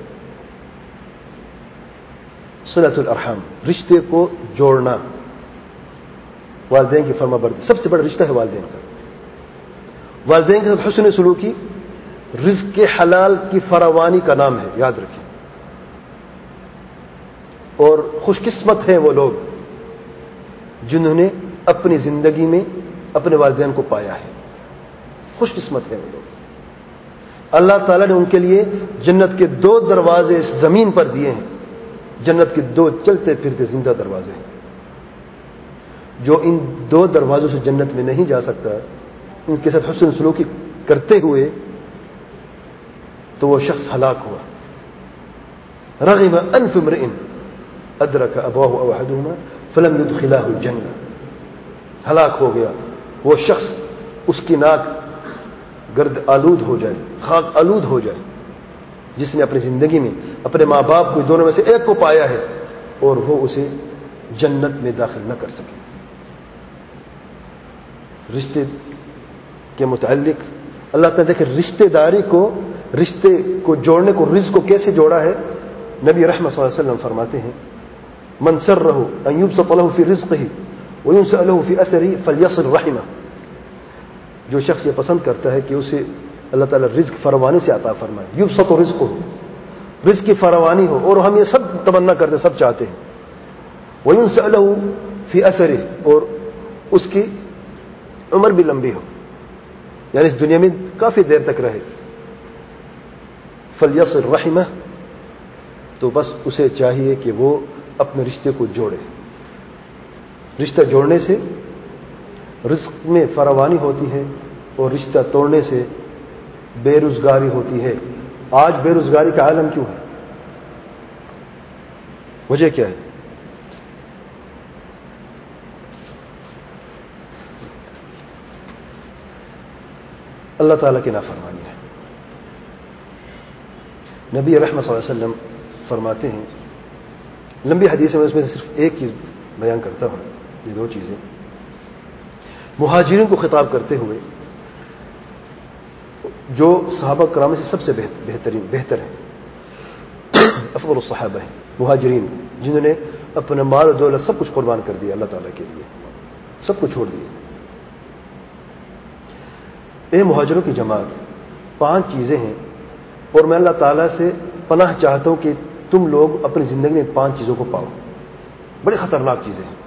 صلۃ الارحام، رشتے کو جوڑنا. والدین کی فرمانبرداری سب سے بڑا رشتہ ہے والدین کا. والدین کے ساتھ حسن سلوکی رزق کے حلال کی فراوانی کا نام ہے، یاد رکھیں. اور خوش قسمت ہیں وہ لوگ جنہوں نے اپنی زندگی میں اپنے والدین کو پایا ہے. خوش قسمت ہیں وہ لوگ. اللہ تعالیٰ نے ان کے لیے جنت کے دو دروازے اس زمین پر دیے ہیں. جنت کے دو چلتے پھرتے زندہ دروازے ہیں. جو ان دو دروازوں سے جنت میں نہیں جا سکتا، ان کے ساتھ حسن سلوکی کرتے ہوئے تو وہ شخص ہلاک ہوا. رغم انف امرئ ادرک ابواہ او احدہما فلم يدخلاه الجنہ. ہلاک ہو گیا وہ شخص، اس کی ناک گرد آلود ہو جائے، خاک آلود ہو جائے، جس نے اپنی زندگی میں اپنے ماں باپ کو دونوں میں سے ایک کو پایا ہے اور وہ اسے جنت میں داخل نہ کر سکے. رشتے کے متعلق اللہ تعالیٰ دیکھیں رشتے داری کو، رشتے کو جوڑنے کو، رزق کو کیسے جوڑا ہے. نبی رحمت صلی اللہ علیہ وسلم فرماتے ہیں من سرہ ان یبسط له فی رزقہ وینسأ له فی اثرہ فلیصل رحمہ. جو شخص یہ پسند کرتا ہے کہ اسے اللہ تعالیٰ رزق فراوانی سے عطا فرمائے، یبسط رزق ہو، رزق کی فراوانی ہو، اور ہم یہ سب تمنا کرتے سب چاہتے ہیں. وینسأ له فی اثرہ، اور اس کی عمر بھی لمبی ہو، یعنی اس دنیا میں کافی دیر تک رہے. فلیصل رحمہ، تو بس اسے چاہیے کہ وہ اپنے رشتے کو جوڑے. رشتہ جوڑنے سے رزق میں فراوانی ہوتی ہے اور رشتہ توڑنے سے بے روزگاری ہوتی ہے. آج بے روزگاری کا عالم کیوں ہے؟ وجہ کیا ہے؟ اللہ تعالیٰ کی نافرمانی ہے. نبی رحمت صلی اللہ علیہ وسلم فرماتے ہیں، لمبی حدیث میں اس میں صرف ایک چیز بیان کرتا ہوں، یہ دو چیزیں. مہاجرین کو خطاب کرتے ہوئے جو صحابہ کرام سے سب سے بہترین بہتر ہیں، افضل الصحابہ ہیں مہاجرین، جنہوں نے اپنا مال و دولت سب کچھ قربان کر دیا اللہ تعالیٰ کے لیے، سب کچھ چھوڑ دیا. اے مہاجروں کی جماعت، پانچ چیزیں ہیں اور میں اللہ تعالیٰ سے پناہ چاہتا ہوں کہ تم لوگ اپنی زندگی میں پانچ چیزوں کو پاؤ. بڑی خطرناک چیزیں ہیں.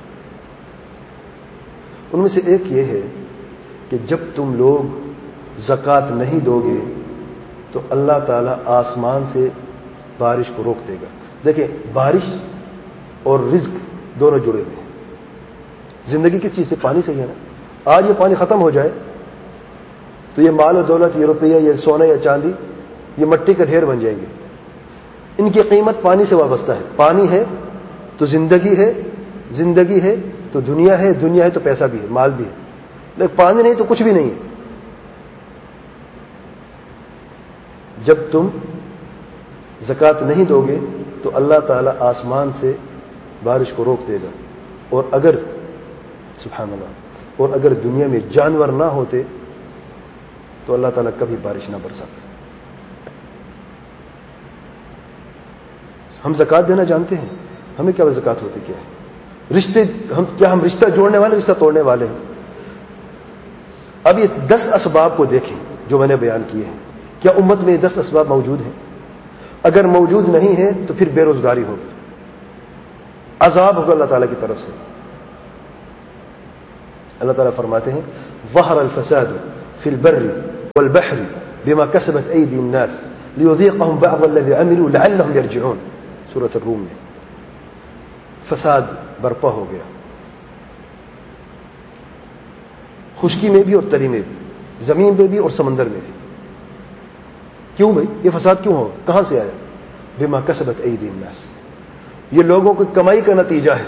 ان میں سے ایک یہ ہے کہ جب تم لوگ زکوٰۃ نہیں دو گے تو اللہ تعالیٰ آسمان سے بارش کو روک دے گا. دیکھیں، بارش اور رزق دونوں جڑے ہوئے ہیں. زندگی کس چیز سے؟ پانی سے ہی ہے نا. آج یہ پانی ختم ہو جائے تو یہ مال و دولت، یہ روپیہ، یہ سونا یا چاندی، یہ مٹی کے ڈھیر بن جائیں گے. ان کی قیمت پانی سے وابستہ ہے. پانی ہے تو زندگی ہے، زندگی ہے تو دنیا ہے، دنیا ہے تو پیسہ بھی ہے، مال بھی ہے. لیکن پانی نہیں تو کچھ بھی نہیں ہے. جب تم زکوٰۃ نہیں دو گے تو اللہ تعالیٰ آسمان سے بارش کو روک دے گا. اور اگر سبحان اللہ اور اگر دنیا میں جانور نہ ہوتے تو اللہ تعالیٰ کبھی بارش نہ برساتا. ہم زکوٰۃ دینا جانتے ہیں، ہمیں کیا زکوٰۃ ہوتی کیا ہے؟ رشتے ہم کیا ہم رشتہ جوڑنے والے، رشتہ توڑنے والے ہیں؟ اب یہ دس اسباب کو دیکھیں جو میں نے بیان کیے ہیں. کیا امت میں یہ دس اسباب موجود ہیں؟ اگر موجود نہیں ہے تو پھر بے روزگاری ہوگی، عذاب ہوگا اللہ تعالیٰ کی طرف سے. اللہ تعالیٰ فرماتے ہیں ظہر الفساد فی البر والبحر بما کسبت ایدی الناس لیذیقہم بعض الذی عملوا لعلہم یرجعون، سورۃ الروم میں. فساد برپا ہو گیا، خشکی میں بھی اور تری میں بھی، زمین میں بھی اور سمندر میں بھی۔ کیوں بھائی یہ فساد کیوں ہو؟ کہاں سے آیا؟ بما کسبت ایدی الناس، یہ لوگوں کی کمائی کا نتیجہ ہے،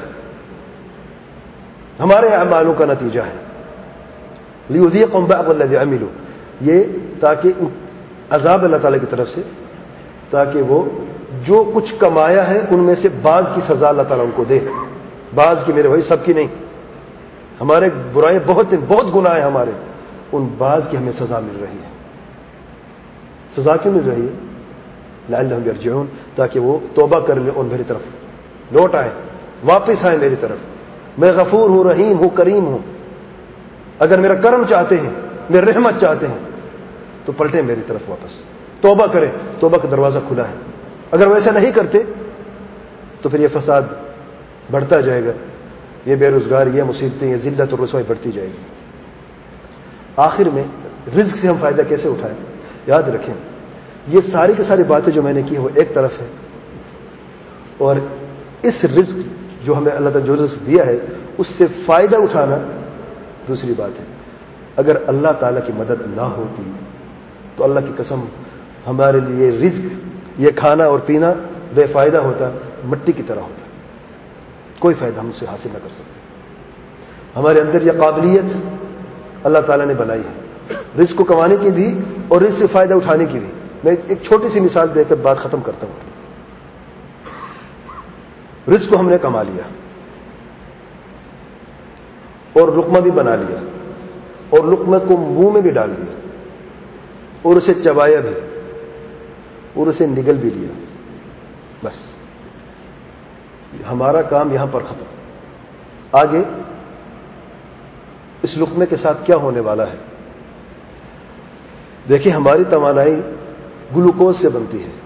ہمارے اعمالوں کا نتیجہ ہے۔ لیذیقہم بعض الذی عملوا، یہ تاکہ عذاب اللہ تعالیٰ کی طرف سے، تاکہ وہ جو کچھ کمایا ہے ان میں سے بعض کی سزا اللہ تعالیٰ ان کو دے، بعض کی، میرے بھائی سب کی نہیں، ہمارے برائیں بہت ہیں، بہت گناہ ہیں ہمارے، ان بعض کی ہمیں سزا مل رہی ہے۔ سزا کیوں مل رہی ہے؟ لعلہم یرجعون، تاکہ وہ توبہ کر لیں اور میری طرف لوٹ آئیں، واپس آئیں میری طرف۔ میں غفور ہوں، رحیم ہوں، کریم ہوں، اگر میرا کرم چاہتے ہیں، میری رحمت چاہتے ہیں تو پلٹیں میری طرف واپس، توبہ کریں، توبہ کا دروازہ کھلا ہے۔ اگر ویسا نہیں کرتے تو پھر یہ فساد بڑھتا جائے گا، یہ بے روزگاری، یہ مصیبتیں، یہ ذلت اور رسوائی بڑھتی جائے گی۔ آخر میں رزق سے ہم فائدہ کیسے اٹھائیں؟ یاد رکھیں یہ ساری کی ساری باتیں جو میں نے کی وہ ایک طرف ہے، اور اس رزق جو ہمیں اللہ تعالیٰ جو رزق دیا ہے اس سے فائدہ اٹھانا دوسری بات ہے۔ اگر اللہ تعالیٰ کی مدد نہ ہوتی تو اللہ کی قسم ہمارے لیے رزق، یہ کھانا اور پینا بے فائدہ ہوتا، مٹی کی طرح ہوتا، کوئی فائدہ ہم سے حاصل نہ کر سکتے۔ ہمارے اندر یہ قابلیت اللہ تعالیٰ نے بنائی ہے، رزق کو کمانے کی بھی اور رزق سے فائدہ اٹھانے کی بھی۔ میں ایک چھوٹی سی مثال دے کر بات ختم کرتا ہوں۔ رزق کو ہم نے کما لیا اور لقمہ بھی بنا لیا اور لقمہ کو منہ میں بھی ڈال دیا اور اسے چبایا بھی اور اسے نگل بھی لیا، بس ہمارا کام یہاں پر ختم۔ آگے اس لقمے کے ساتھ کیا ہونے والا ہے؟ دیکھیں ہماری توانائی گلوکوز سے بنتی ہے،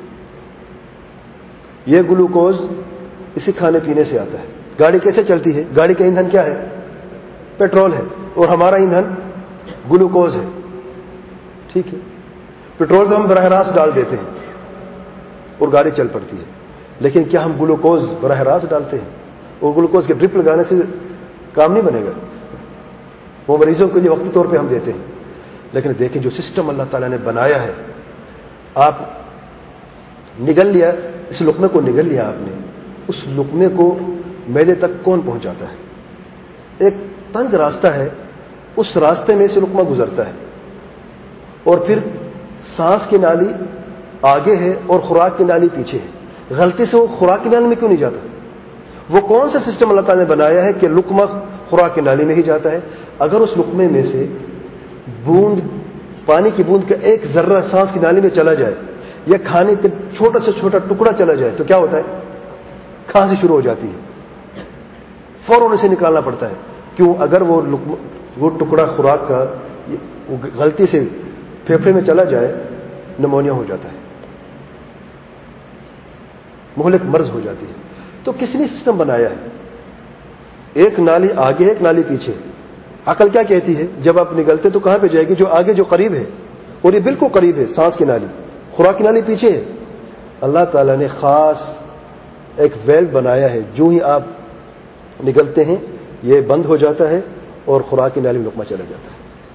یہ گلوکوز اسی کھانے پینے سے آتا ہے۔ گاڑی کیسے چلتی ہے؟ گاڑی کا ایندھن کیا ہے؟ پیٹرول ہے، اور ہمارا ایندھن گلوکوز ہے، ٹھیک ہے؟ پیٹرول تو ہم براہ راست ڈال دیتے ہیں اور گاڑی چل پڑتی ہے، لیکن کیا ہم گلوکوز براہ راست ڈالتے ہیں؟ اور گلوکوز کے ڈرپ لگانے سے کام نہیں بنے گا، وہ مریضوں کے لیے وقتی طور پہ ہم دیتے ہیں۔ لیکن دیکھیں جو سسٹم اللہ تعالیٰ نے بنایا ہے، آپ نگل لیا، اس لقمے کو نگل لیا آپ نے، اس لقمے کو معدے تک کون پہنچاتا ہے؟ ایک تنگ راستہ ہے، اس راستے میں سے لقمہ گزرتا ہے، اور پھر سانس کی نالی آگے ہے اور خوراک کی نالی پیچھے ہے۔ غلطی سے وہ خوراک کی نالی میں کیوں نہیں جاتا؟ وہ کون سا سسٹم اللہ تعالیٰ نے بنایا ہے کہ لقمہ خوراک کی نالی میں ہی جاتا ہے؟ اگر اس لقمے میں سے بوند، پانی کی بوند کا ایک ذرہ سانس کی نالی میں چلا جائے یا کھانے کا چھوٹا سے چھوٹا ٹکڑا چلا جائے تو کیا ہوتا ہے؟ کھانسی شروع ہو جاتی ہے، فوراً اسے نکالنا پڑتا ہے۔ کیوں؟ اگر وہ وہ ٹکڑا خوراک کا غلطی سے پھیپھڑے میں چلا جائے، نمونیا ہو جاتا ہے، مہلک مرض ہو جاتی ہے۔ تو کس نے سسٹم بنایا ہے؟ ایک نالی آگے ہے، ایک نالی پیچھے۔ عقل کیا کہتی ہے؟ جب آپ نگلتے تو کہاں پہ جائے گی؟ جو آگے، جو قریب ہے، اور یہ بالکل قریب ہے سانس کی نالی، خوراک کی نالی پیچھے ہے۔ اللہ تعالیٰ نے خاص ایک ویل بنایا ہے، جو ہی آپ نگلتے ہیں یہ بند ہو جاتا ہے اور خوراک کی نالی میں لقمہ چلا جاتا ہے۔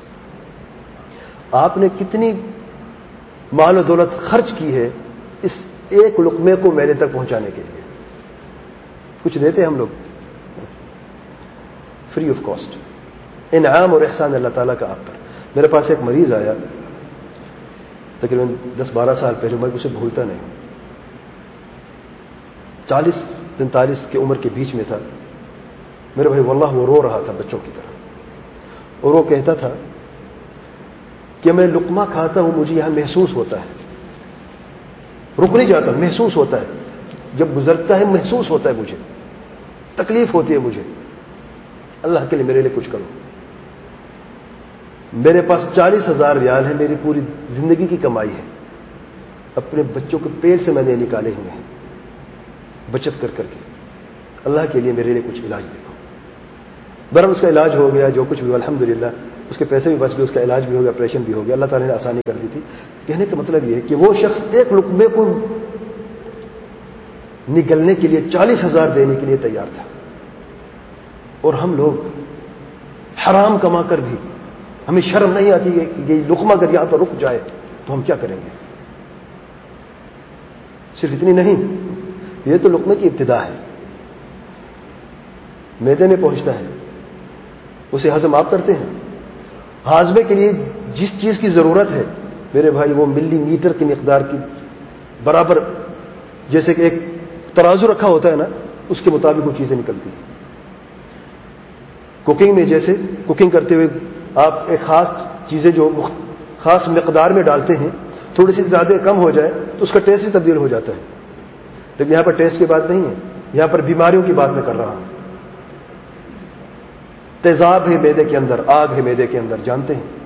آپ نے کتنی مال و دولت خرچ کی ہے اس ایک لقمے کو معدے تک پہنچانے کے لیے؟ کچھ دیتے ہیں ہم لوگ فری آف کاسٹ، انعام اور احسان اللہ تعالیٰ کا آپ پر۔ میرے پاس ایک مریض آیا تقریباً دس بارہ سال پہلے، میں اسے بھولتا نہیں، چالیس پینتالیس کی عمر کے بیچ میں تھا میرے بھائی، واللہ وہ رو رہا تھا بچوں کی طرح، اور وہ کہتا تھا کہ میں لقمہ کھاتا ہوں مجھے یہاں محسوس ہوتا ہے، رک نہیں جاتا، محسوس ہوتا ہے، جب گزرتا ہے محسوس ہوتا ہے، مجھے تکلیف ہوتی ہے، مجھے اللہ کے لیے میرے لیے کچھ کرو۔ میرے پاس چالیس ہزار ریال ہے، میری پوری زندگی کی کمائی ہے، اپنے بچوں کے پیٹ سے میں نے نکالے ہوئے ہیں بچت کر کر کے، اللہ کے لیے میرے لیے کچھ علاج دیکھو۔ برابر اس کا علاج ہو گیا، جو کچھ بھی الحمدللہ، اس کے پیسے بھی بچ گئے، اس کا علاج بھی ہو گیا، آپریشن بھی ہو گیا، اللہ تعالیٰ نے آسانی کر دی تھی۔ کہنے کا مطلب یہ ہے کہ وہ شخص ایک لقمے کو نگلنے کے لیے چالیس ہزار دینے کے لیے تیار تھا۔ اور ہم لوگ حرام کما کر بھی ہمیں شرم نہیں آتی کہ یہ لقمہ اگر یہاں پر رک جائے تو ہم کیا کریں گے. صرف اتنی نہیں، یہ تو لقمے کی ابتدا ہے. معدے میں پہنچتا ہے، اسے ہضم آپ کرتے ہیں. ہاضمے کے لیے جس چیز کی ضرورت ہے میرے بھائی وہ ملی میٹر کی مقدار کی برابر، جیسے کہ ایک ترازو رکھا ہوتا ہے نا، اس کے مطابق وہ چیزیں نکلتی ہیں. کوکنگ میں جیسے کوکنگ کرتے ہوئے آپ ایک خاص چیزیں جو خاص مقدار میں ڈالتے ہیں، تھوڑی سی زیادہ کم ہو جائے تو اس کا ٹیسٹ بھی تبدیل ہو جاتا ہے. لیکن یہاں پر ٹیسٹ کی بات نہیں ہے، یہاں پر بیماریوں کی بات میں کر رہا ہوں. تیزاب ہے معدے کے اندر، آگ ہے معدے کے اندر، جانتے ہیں.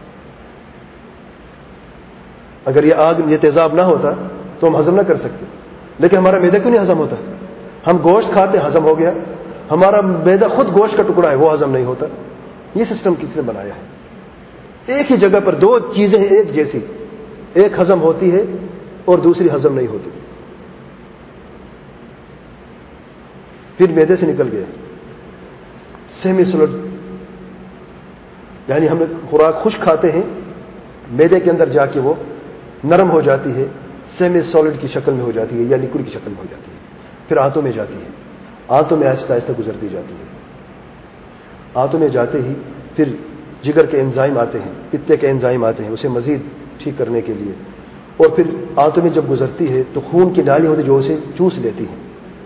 اگر یہ آگ یہ تیزاب نہ ہوتا تو ہم ہضم نہ کر سکتے. لیکن ہمارا معدہ کیوں نہیں ہضم ہوتا؟ ہم گوشت کھاتے ہضم ہو گیا، ہمارا معدہ خود گوشت کا ٹکڑا ہے وہ ہضم نہیں ہوتا. یہ سسٹم کس نے بنایا ہے؟ ایک ہی جگہ پر دو چیزیں ایک جیسی، ایک ہضم ہوتی ہے اور دوسری ہضم نہیں ہوتی. پھر معدے سے نکل گیا سیمی سولڈ، یعنی ہم خوراک خشک کھاتے ہیں، معدے کے اندر جا کے وہ نرم ہو جاتی ہے، سیمی سالڈ کی شکل میں ہو جاتی ہے یا لیکوڈ کی شکل میں ہو جاتی ہے. پھر آنتوں میں جاتی ہے، آنتوں میں آہستہ آہستہ گزرتی جاتی ہے. آنتوں میں جاتے ہی پھر جگر کے انزائم آتے ہیں، پتے کے انزائم آتے ہیں اسے مزید ٹھیک کرنے کے لیے. اور پھر آنتوں میں جب گزرتی ہے تو خون کی نالی ہوتی ہے جو اسے چوس لیتی ہے.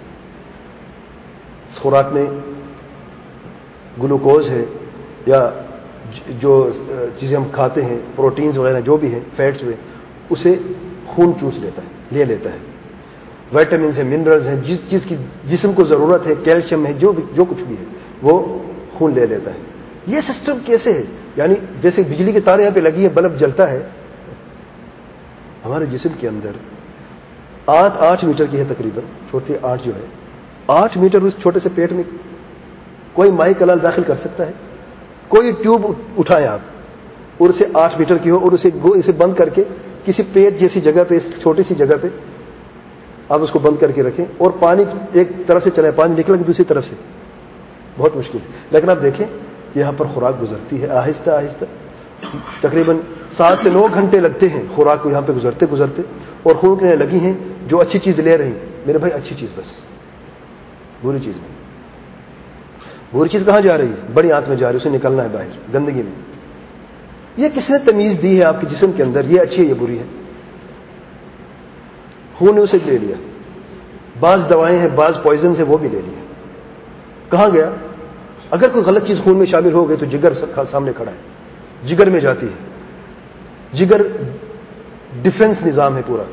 اس خوراک میں گلوکوز ہے یا جو چیزیں ہم کھاتے ہیں، پروٹینز وغیرہ جو بھی ہیں، فیٹس ہوئے، اسے خون چوس لیتا ہے، لے لیتا ہے. وائٹامنز ہیں، منرلز ہیں، جس چیز کی جسم کو ضرورت ہے، کیلشیم ہے، جو بھی جو کچھ بھی ہے وہ خون لے لیتا ہے. یہ سسٹم کیسے ہے؟ یعنی جیسے بجلی کی تار یہاں پہ لگی ہے، بلب جلتا ہے، ہمارے جسم کے اندر آٹھ آٹھ میٹر کی ہے تقریباً، چھوٹی آٹھ جو ہے، آٹھ میٹر اس چھوٹے سے پیٹ میں کوئی مائی کلال داخل کر سکتا ہے؟ کوئی ٹیوب اٹھائیں آپ اور اسے آٹھ میٹر کی ہو اور اسے اسے بند کر کے کسی پیٹ جیسی جگہ پہ، اس چھوٹی سی جگہ پہ آپ اس کو بند کر کے رکھیں اور پانی ایک طرف سے چلے، پانی نکلے گا دوسری طرف سے، بہت مشکل ہے. لیکن آپ دیکھیں یہاں پر خوراک گزرتی ہے آہستہ آہستہ، تقریباً سات سے نو گھنٹے لگتے ہیں خوراک کو یہاں پہ گزرتے گزرتے، اور خون کے لگی ہیں جو اچھی چیز لے رہی ہیں. میرے بھائی اچھی چیز بس، بری چیز نہیں. بری چیز کہاں جا رہی ہے؟ بڑی آنت میں جا رہی ہے، اسے نکلنا ہے باہر گندگی میں. یہ کس نے تمیز دی ہے آپ کے جسم کے اندر یہ اچھی ہے یہ بری ہے؟ خون نے اسے لے لیا. بعض دوائیں ہیں، بعض پوائزنز ہیں، وہ بھی لے لیا. کہاں گیا؟ اگر کوئی غلط چیز خون میں شامل ہو گئی تو جگر سامنے کھڑا ہے، جگر میں جاتی ہے. جگر ڈیفنس نظام ہے، پورا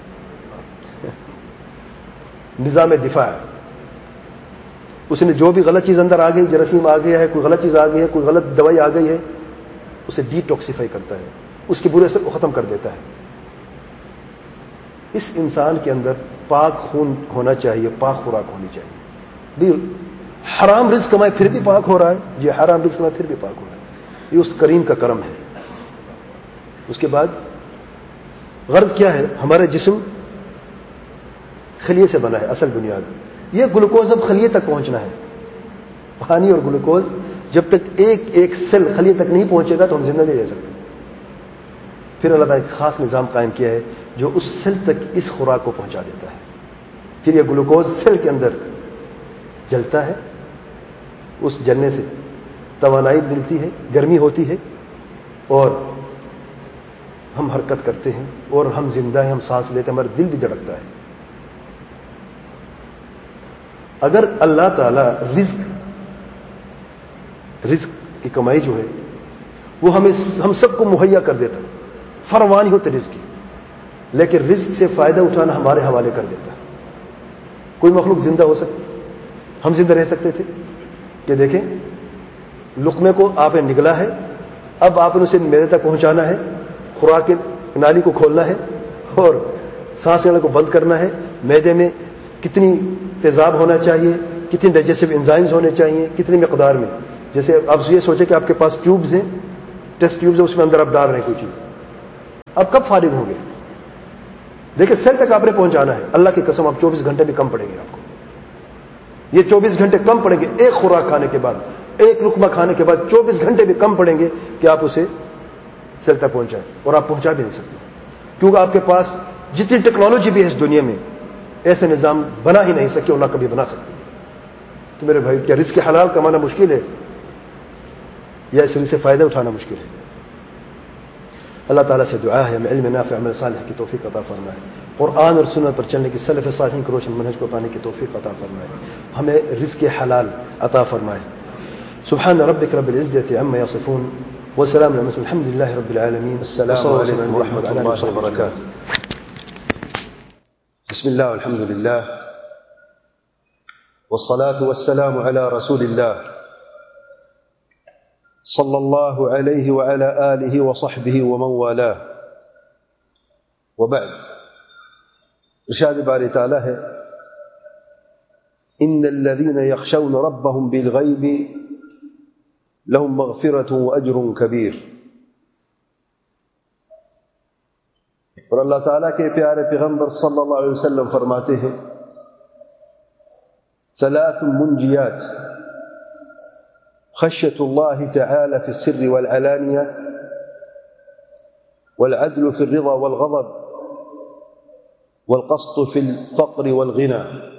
نظام دفاع ہے. اس نے جو بھی غلط چیز اندر آ گئی، جراثیم آ گیا ہے، کوئی غلط چیز آ گئی ہے، کوئی غلط دوائی آ گئی ہے، اسے ڈی ٹاکسیفائی کرتا ہے، اس کے برے اثر کو ختم کر دیتا ہے. اس انسان کے اندر پاک خون ہونا چاہیے، پاک خوراک ہونی چاہیے. بھی حرام رزق کمائے پھر بھی پاک ہو رہا ہے، یہ حرام رزق کمائے پھر بھی پاک ہو رہا ہے. یہ اس کریم کا کرم ہے. اس کے بعد غرض کیا ہے؟ ہمارا جسم خلیے سے بنا ہے، اصل بنیاد. یہ گلوکوز اب خلیے تک پہنچنا ہے. پانی اور گلوکوز جب تک ایک ایک سیل خلیے تک نہیں پہنچے گا تو ہم زندہ نہیں رہ سکتے. پھر اللہ تعالیٰ ایک خاص نظام قائم کیا ہے جو اس سیل تک اس خوراک کو پہنچا دیتا ہے. پھر یہ گلوکوز سیل کے اندر جلتا ہے، اس جلنے سے توانائی ملتی ہے، گرمی ہوتی ہے، اور ہم حرکت کرتے ہیں اور ہم زندہ ہیں، ہم سانس لیتے ہیں، ہمارا دل بھی دھڑکتا ہے. اگر اللہ تعالیٰ رزق رزق کی کمائی جو ہے وہ ہمیں ہم سب کو مہیا کر دیتا، فراوانی ہوتے رزق کی، لیکن رزق سے فائدہ اٹھانا ہمارے حوالے کر دیتا. کوئی مخلوق زندہ ہو سکتی؟ ہم زندہ رہ سکتے تھے کہ دیکھیں لقمے کو آپ نے نگلا ہے، اب آپ نے اسے میدے تک پہنچانا ہے، خوراک کی نالی کو کھولنا ہے اور سانس لینے کو بند کرنا ہے. میدے میں کتنی تیزاب ہونا چاہیے، کتنی ڈائجسٹو انزائمز ہونے چاہیے، کتنی مقدار میں. جیسے آپ یہ سوچیں کہ آپ کے پاس ٹیوبز ہیں، ٹیسٹ ٹیوبز ہیں، اس میں اندر آپ ڈال رہے ہیں کوئی چیز، آپ کب فارغ ہوں گے؟ دیکھیں سیل تک آپ نے پہنچانا ہے. اللہ کی قسم آپ چوبیس گھنٹے بھی کم پڑیں گے آپ کو. یہ چوبیس گھنٹے کم پڑیں گے ایک خوراک کھانے کے بعد, ایک لقمہ کھانے کے بعد چوبیس گھنٹے بھی کم پڑیں گے کہ آپ اسے سیل تک پہنچائیں, اور آپ پہنچا بھی نہیں سکتے, کیونکہ آپ کے پاس جتنی ٹیکنالوجی بھی ہے اس دنیا میں ایسے نظام بنا ہی نہیں سکے اور نہ کبھی بنا سکتے. تو میرے بھائی, کیا رزق حلال کمانا مشکل ہے یا اس رزق سے فائدہ اٹھانا مشکل ہے؟ اللہ تعالیٰ سے دعا ہے ہمیں علم نافع عمل صالح کی توفیق عطا فرمائے, قرآن اور سنت پر چلنے کی سلف صالحین کے روشن منہج کو پانے کی توفیق عطا فرمائے, ہمیں رزق حلال عطا فرمائے. سبحان ربک رب العزة عما يصفون وسلام على المرسلين الحمد لله رب العالمين. السلام عليكم ورحمة الله وبركاته. بسم الله والحمد لله والصلاة والسلام على رسول الله صلى الله عليه وعلى آله وصحبه ومن والاه, وبعد. ارشاد باری تعالی ہے ان الذين يخشون ربهم بالغيب لهم مغفرة وأجر كبير. اور اللہ تعالیٰ کے پیارے پیغمبر صلی اللہ علیہ وسلم فرماتے ہیں ثلاث منجیات خشیت اللہ تعالی فی السر والعلانیہ والعدل فی الرضا والغضب والقسط فی الفقر والغنى.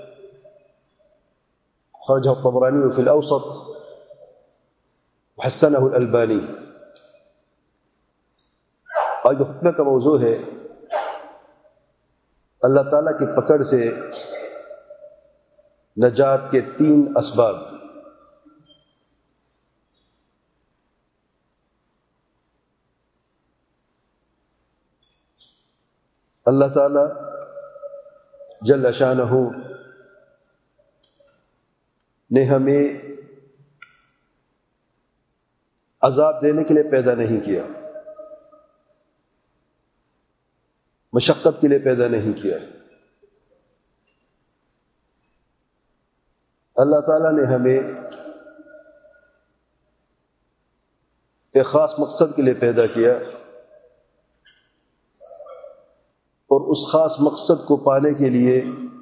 خرجه الطبراني في الأوسط وحسنه الألباني. آج خطبہ کا موضوع ہے اللہ تعالیٰ کی پکڑ سے نجات کے تین اسباب. اللہ تعالیٰ جل شانہ نے ہمیں عذاب دینے کے لیے پیدا نہیں کیا, مشقت کے لیے پیدا نہیں کیا. اللہ تعالیٰ نے ہمیں ایک خاص مقصد کے لیے پیدا کیا, اور اس خاص مقصد کو پانے کے لیے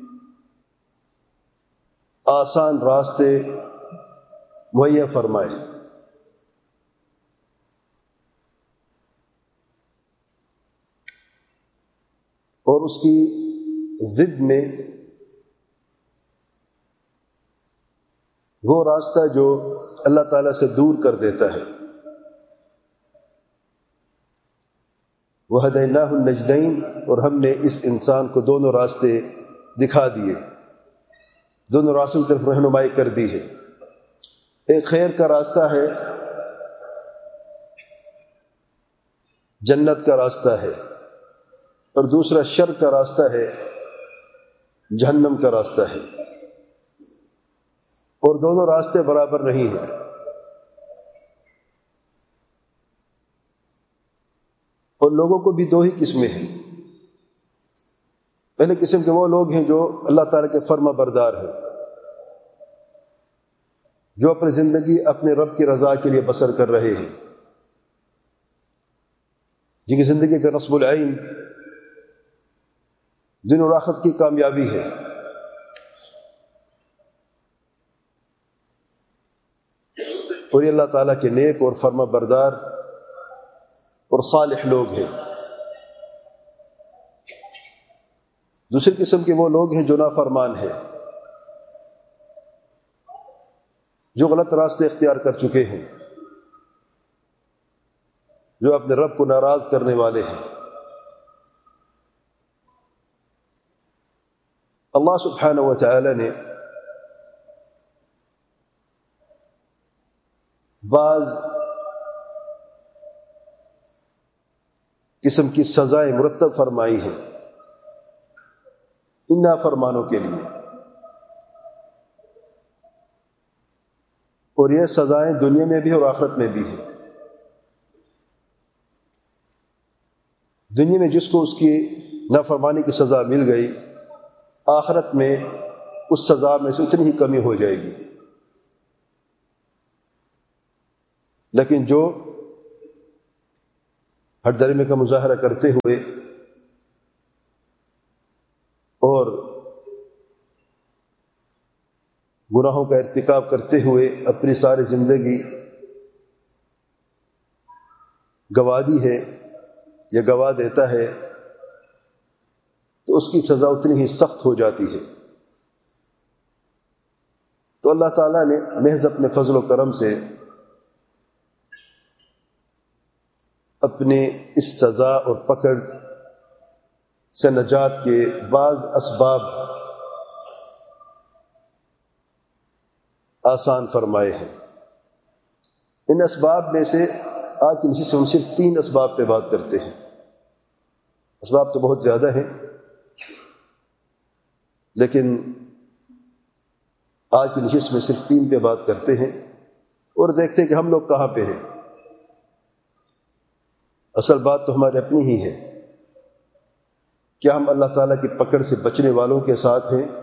آسان راستے مہیا فرمائے. اور اس کی ضد میں وہ راستہ جو اللہ تعالیٰ سے دور کر دیتا ہے. وَهَدَيْنَاهُ النَّجْدَيْنِ, اور ہم نے اس انسان کو دونوں راستے دکھا دیے, دونوں راستوں کی طرف رہنمائی کر دی ہے. ایک خیر کا راستہ ہے, جنت کا راستہ ہے, اور دوسرا شر کا راستہ ہے, جہنم کا راستہ ہے. اور دونوں راستے برابر نہیں ہیں. اور لوگوں کو بھی دو ہی قسمیں ہیں. پہلے قسم کے وہ لوگ ہیں جو اللہ تعالیٰ کے فرما بردار ہیں, جو اپنی زندگی اپنے رب کی رضا کے لیے بسر کر رہے ہیں, جن کی زندگی کا نصب العین دن اور آخرت کی کامیابی ہے. اور یہ اللہ تعالیٰ کے نیک اور فرما بردار اور صالح لوگ ہیں. دوسری قسم کے وہ لوگ ہیں جو نافرمان ہیں, جو غلط راستے اختیار کر چکے ہیں, جو اپنے رب کو ناراض کرنے والے ہیں. اللہ سبحانہ و تعالی نے بعض قسم کی سزائیں مرتب فرمائی ہیں ان نافرمانوں کے لیے, اور یہ سزائیں دنیا میں بھی اور آخرت میں بھی ہیں. دنیا میں جس کو اس کی نافرمانی کی سزا مل گئی, آخرت میں اس سزا میں سے اتنی ہی کمی ہو جائے گی. لیکن جو ہر درجے کا مظاہرہ کرتے ہوئے اور گناہوں کا ارتکاب کرتے ہوئے اپنی ساری زندگی گوا دی ہے یا گوا دیتا ہے تو اس کی سزا اتنی ہی سخت ہو جاتی ہے۔ تو اللہ تعالیٰ نے محض اپنے فضل و کرم سے اپنے اس سزا اور پکڑ سے نجات کے بعض اسباب آسان فرمائے ہیں۔ ان اسباب میں سے آج کی نشست میں ہم صرف تین اسباب پہ بات کرتے ہیں۔ اسباب تو بہت زیادہ ہیں، لیکن آج کی نشست میں صرف تین پہ بات کرتے ہیں اور دیکھتے ہیں کہ ہم لوگ کہاں پہ ہیں۔ اصل بات تو ہماری اپنی ہی ہے، کیا ہم اللہ تعالیٰ کی پکڑ سے بچنے والوں کے ساتھ ہیں،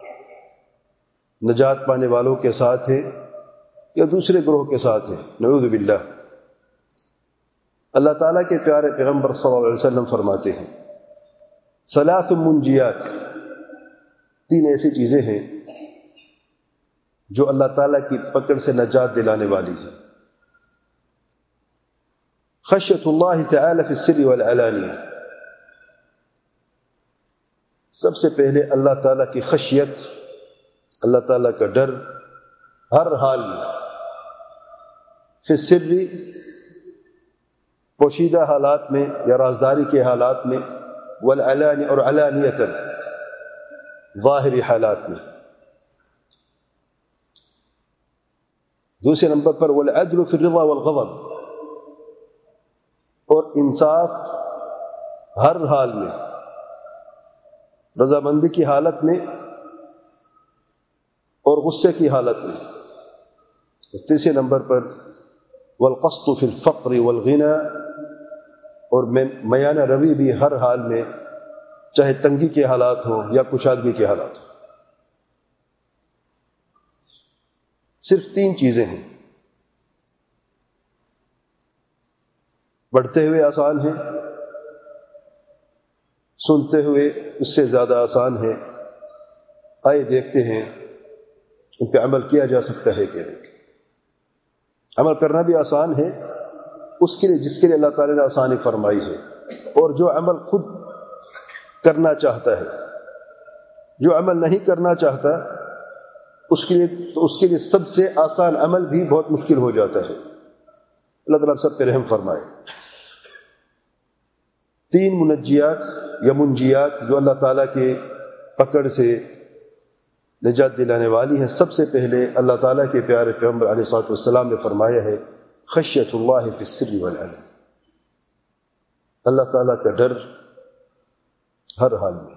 نجات پانے والوں کے ساتھ ہیں، یا دوسرے گروہ کے ساتھ ہیں؟ نعوذ باللہ۔ اللہ تعالیٰ کے پیارے پیغمبر صلی اللہ علیہ وسلم فرماتے ہیں ثلاث منجیات، تین ایسی چیزیں ہیں جو اللہ تعالیٰ کی پکڑ سے نجات دلانے والی ہیں۔ خشیت اللہ تعالی فی السر والعلانیہ، سب سے پہلے اللہ تعالیٰ کی خشیت، اللہ تعالیٰ کا ڈر ہر حال میں، فی السر پوشیدہ حالات میں یا رازداری کے حالات میں، والعلانی اور علانیتاً ظاہری حالات میں۔ دوسرے نمبر پر والعدل فی الرضا والغضب، اور انصاف ہر حال میں، رضامندی کی حالت میں اور غصے کی حالت میں۔ اور تیسرے نمبر پر والقسط فی الفقر والغنى، اور میانہ روی بھی ہر حال میں، چاہے تنگی کے حالات ہوں یا کشادگی کے حالات ہوں۔ صرف تین چیزیں ہیں، پڑھتے ہوئے آسان ہیں، سنتے ہوئے اس سے زیادہ آسان ہے۔ آئے دیکھتے ہیں ان پہ عمل کیا جا سکتا ہے کہ نہیں۔ عمل کرنا بھی آسان ہے اس کے لیے جس کے لیے اللہ تعالیٰ نے آسانی فرمائی ہے، اور جو عمل خود کرنا چاہتا ہے، جو عمل نہیں کرنا چاہتا اس کے لیے تو اس کے لیے سب سے آسان عمل بھی بہت مشکل ہو جاتا ہے۔ اللہ تعالیٰ سب پہ رحم فرمائے۔ تین منجیات یا منجیات جو اللہ تعالیٰ کے پکڑ سے نجات دلانے والی ہیں۔ سب سے پہلے اللہ تعالیٰ کے پیارے پیغمبر علیہ الصلوۃ والسلام نے فرمایا ہے خشیت اللہ فی السر والعلن، اللہ تعالیٰ کا ڈر ہر حال میں۔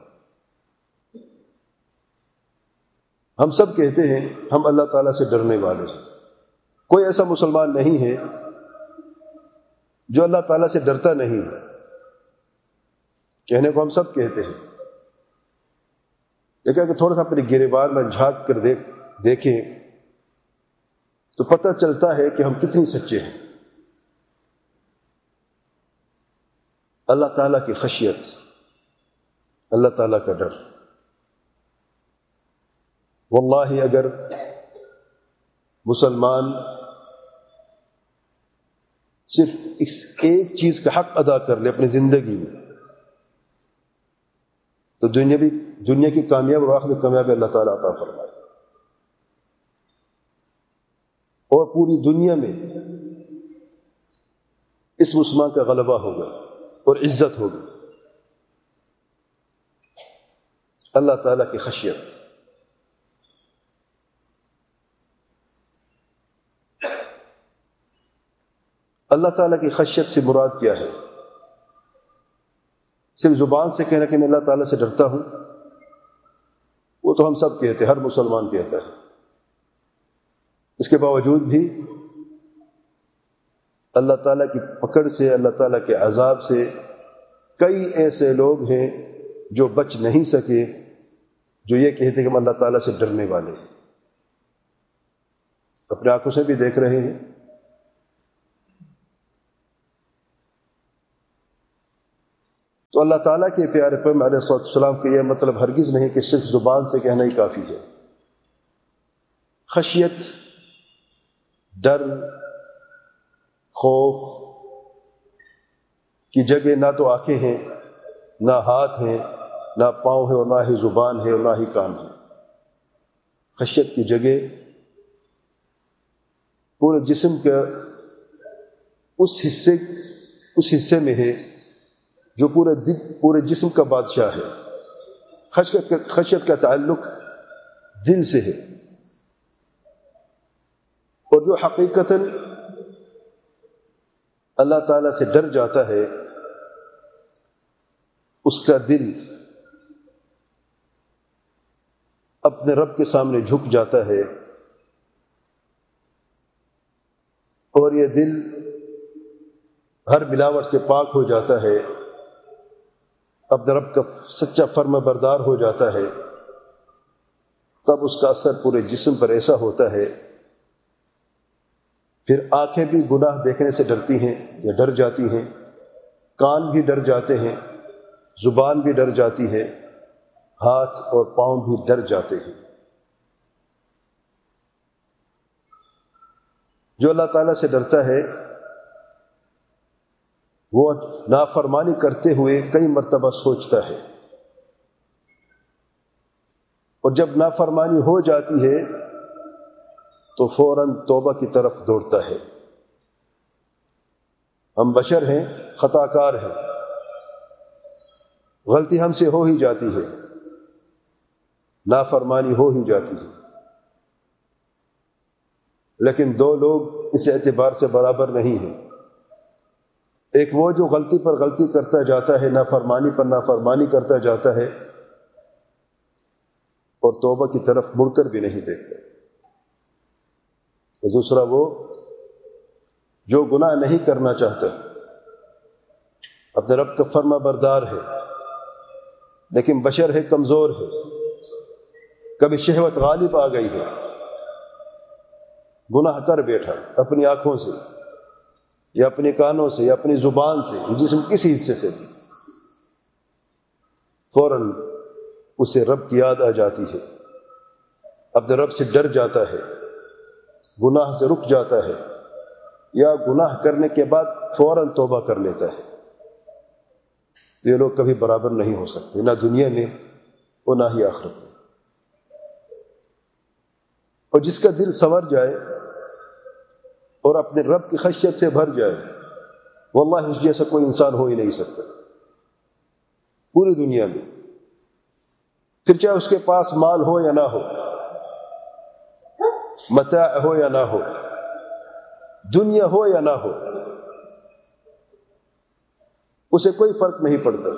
ہم سب کہتے ہیں ہم اللہ تعالیٰ سے ڈرنے والے ہیں، کوئی ایسا مسلمان نہیں ہے جو اللہ تعالیٰ سے ڈرتا نہیں ہے، کہنے کو ہم سب کہتے ہیں، لیکن اگر تھوڑا سا اپنے گریبان میں جھانک کر دیکھ دیکھیں تو پتہ چلتا ہے کہ ہم کتنی سچے ہیں۔ اللہ تعالیٰ کی خشیت، اللہ تعالیٰ کا ڈر، واللہ اگر مسلمان صرف اس ایک چیز کا حق ادا کر لے اپنی زندگی میں تو دنیا بھی دنیا کی کامیاب اور آخرت کامیابی اللہ تعالیٰ عطا فرمائے، اور پوری دنیا میں اس مسلمان کا غلبہ ہوگا اور عزت ہوگی۔ اللہ تعالیٰ کی خشیت، اللہ تعالیٰ کی خشیت سے مراد کیا ہے؟ صرف زبان سے کہنا کہ میں اللہ تعالیٰ سے ڈرتا ہوں، وہ تو ہم سب کہتے ہیں، ہر مسلمان کہتا ہے۔ اس کے باوجود بھی اللہ تعالیٰ کی پکڑ سے، اللہ تعالیٰ کے عذاب سے کئی ایسے لوگ ہیں جو بچ نہیں سکے، جو یہ کہتے کہ ہم اللہ تعالیٰ سے ڈرنے والے ہیں، اپنے آنکھوں سے بھی دیکھ رہے ہیں۔ تو اللہ تعالیٰ کے پیارے پیغمبر علیہ الصلوۃ والسلام کا یہ مطلب ہرگز نہیں کہ صرف زبان سے کہنا ہی کافی ہے، خشیت، ڈر، خوف کی جگہ نہ تو آنکھیں ہیں، نہ ہاتھ ہیں، نہ پاؤں ہے، اور نہ ہی زبان ہے، اور نہ ہی کان ہے۔ خشیت کی جگہ پورے جسم کا اس حصے اس حصے میں ہے جو پورے دل پورے جسم کا بادشاہ ہے۔ خشیت کا خشیت کا تعلق دل سے ہے، اور جو حقیقتاً اللہ تعالیٰ سے ڈر جاتا ہے اس کا دل اپنے رب کے سامنے جھک جاتا ہے، اور یہ دل ہر ملاوٹ سے پاک ہو جاتا ہے، اپنے رب کا سچا فرما بردار ہو جاتا ہے۔ تب اس کا اثر پورے جسم پر ایسا ہوتا ہے، پھر آنکھیں بھی گناہ دیکھنے سے ڈرتی ہیں یا ڈر جاتی ہیں، کان بھی ڈر جاتے ہیں، زبان بھی ڈر جاتی ہے، ہاتھ اور پاؤں بھی ڈر جاتے ہیں۔ جو اللہ تعالیٰ سے ڈرتا ہے وہ نافرمانی کرتے ہوئے کئی مرتبہ سوچتا ہے، اور جب نافرمانی ہو جاتی ہے تو فوراً توبہ کی طرف دوڑتا ہے۔ ہم بشر ہیں، خطا کار ہیں، غلطی ہم سے ہو ہی جاتی ہے، نافرمانی ہو ہی جاتی ہے، لیکن دو لوگ اس اعتبار سے برابر نہیں ہیں۔ ایک وہ جو غلطی پر غلطی کرتا جاتا ہے، نافرمانی پر نافرمانی کرتا جاتا ہے، اور توبہ کی طرف مڑ کر بھی نہیں دیکھتا، اور دوسرا وہ جو گناہ نہیں کرنا چاہتا، اپنے رب کا فرما بردار ہے، لیکن بشر ہے، کمزور ہے، کبھی شہوت غالب آ گئی ہے، گناہ کر بیٹھا اپنی آنکھوں سے یا اپنے کانوں سے یا اپنی زبان سے، جسم کسی حصے سے بھی، فوراً اسے رب کی یاد آ جاتی ہے، اپنے رب سے ڈر جاتا ہے، گناہ سے رک جاتا ہے، یا گناہ کرنے کے بعد فوراً توبہ کر لیتا ہے۔ یہ لوگ کبھی برابر نہیں ہو سکتے، نہ دنیا میں اور نہ ہی آخرت میں۔ اور جس کا دل سنور جائے اور اپنے رب کی خشیت سے بھر جائے، واللہ اس جیسا کوئی انسان ہو ہی نہیں سکتا پوری دنیا میں، پھر چاہے اس کے پاس مال ہو یا نہ ہو، متاع ہو یا نہ ہو، دنیا ہو یا نہ ہو، اسے کوئی فرق نہیں پڑتا،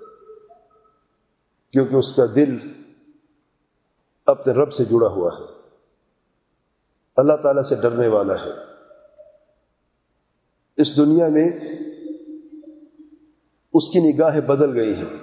کیونکہ اس کا دل اپنے رب سے جڑا ہوا ہے، اللہ تعالیٰ سے ڈرنے والا ہے۔ اس دنیا میں اس کی نگاہیں بدل گئی ہیں،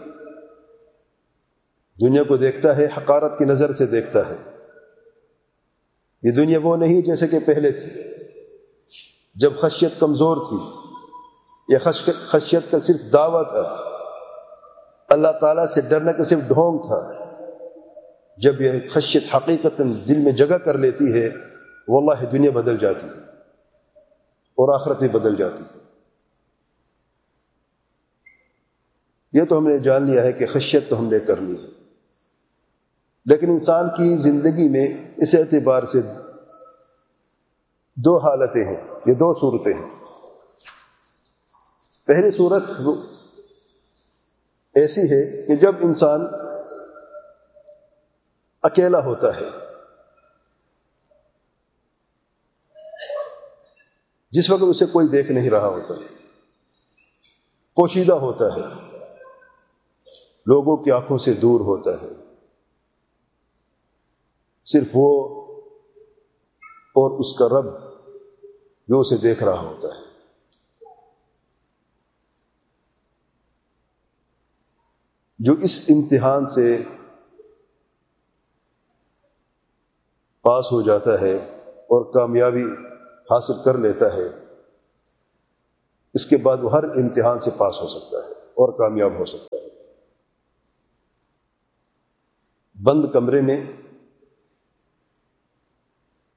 دنیا کو دیکھتا ہے حقارت کی نظر سے دیکھتا ہے۔ یہ دنیا وہ نہیں جیسے کہ پہلے تھی، جب خشیت کمزور تھی، یہ خشیت کا صرف دعویٰ تھا، اللہ تعالیٰ سے ڈرنے کا صرف ڈھونگ تھا۔ جب یہ خشیت حقیقتاً دل میں جگہ کر لیتی ہے، واللہ دنیا بدل جاتی ہے اور آخرت بھی بدل جاتی ہے۔ یہ تو ہم نے جان لیا ہے کہ خشیت تو ہم نے کرنی ہے، لیکن انسان کی زندگی میں اس اعتبار سے دو حالتیں ہیں، یہ دو صورتیں ہیں۔ پہلی صورت ایسی ہے کہ جب انسان اکیلا ہوتا ہے، جس وقت اسے کوئی دیکھ نہیں رہا ہوتا، پوشیدہ ہوتا ہے، لوگوں کی آنکھوں سے دور ہوتا ہے، صرف وہ اور اس کا رب جو اسے دیکھ رہا ہوتا ہے۔ جو اس امتحان سے پاس ہو جاتا ہے اور کامیابی حاصل کر لیتا ہے، اس کے بعد وہ ہر امتحان سے پاس ہو سکتا ہے اور کامیاب ہو سکتا ہے۔ بند کمرے میں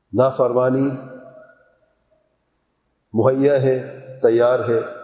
نافرمانی مہیا ہے، تیار ہے،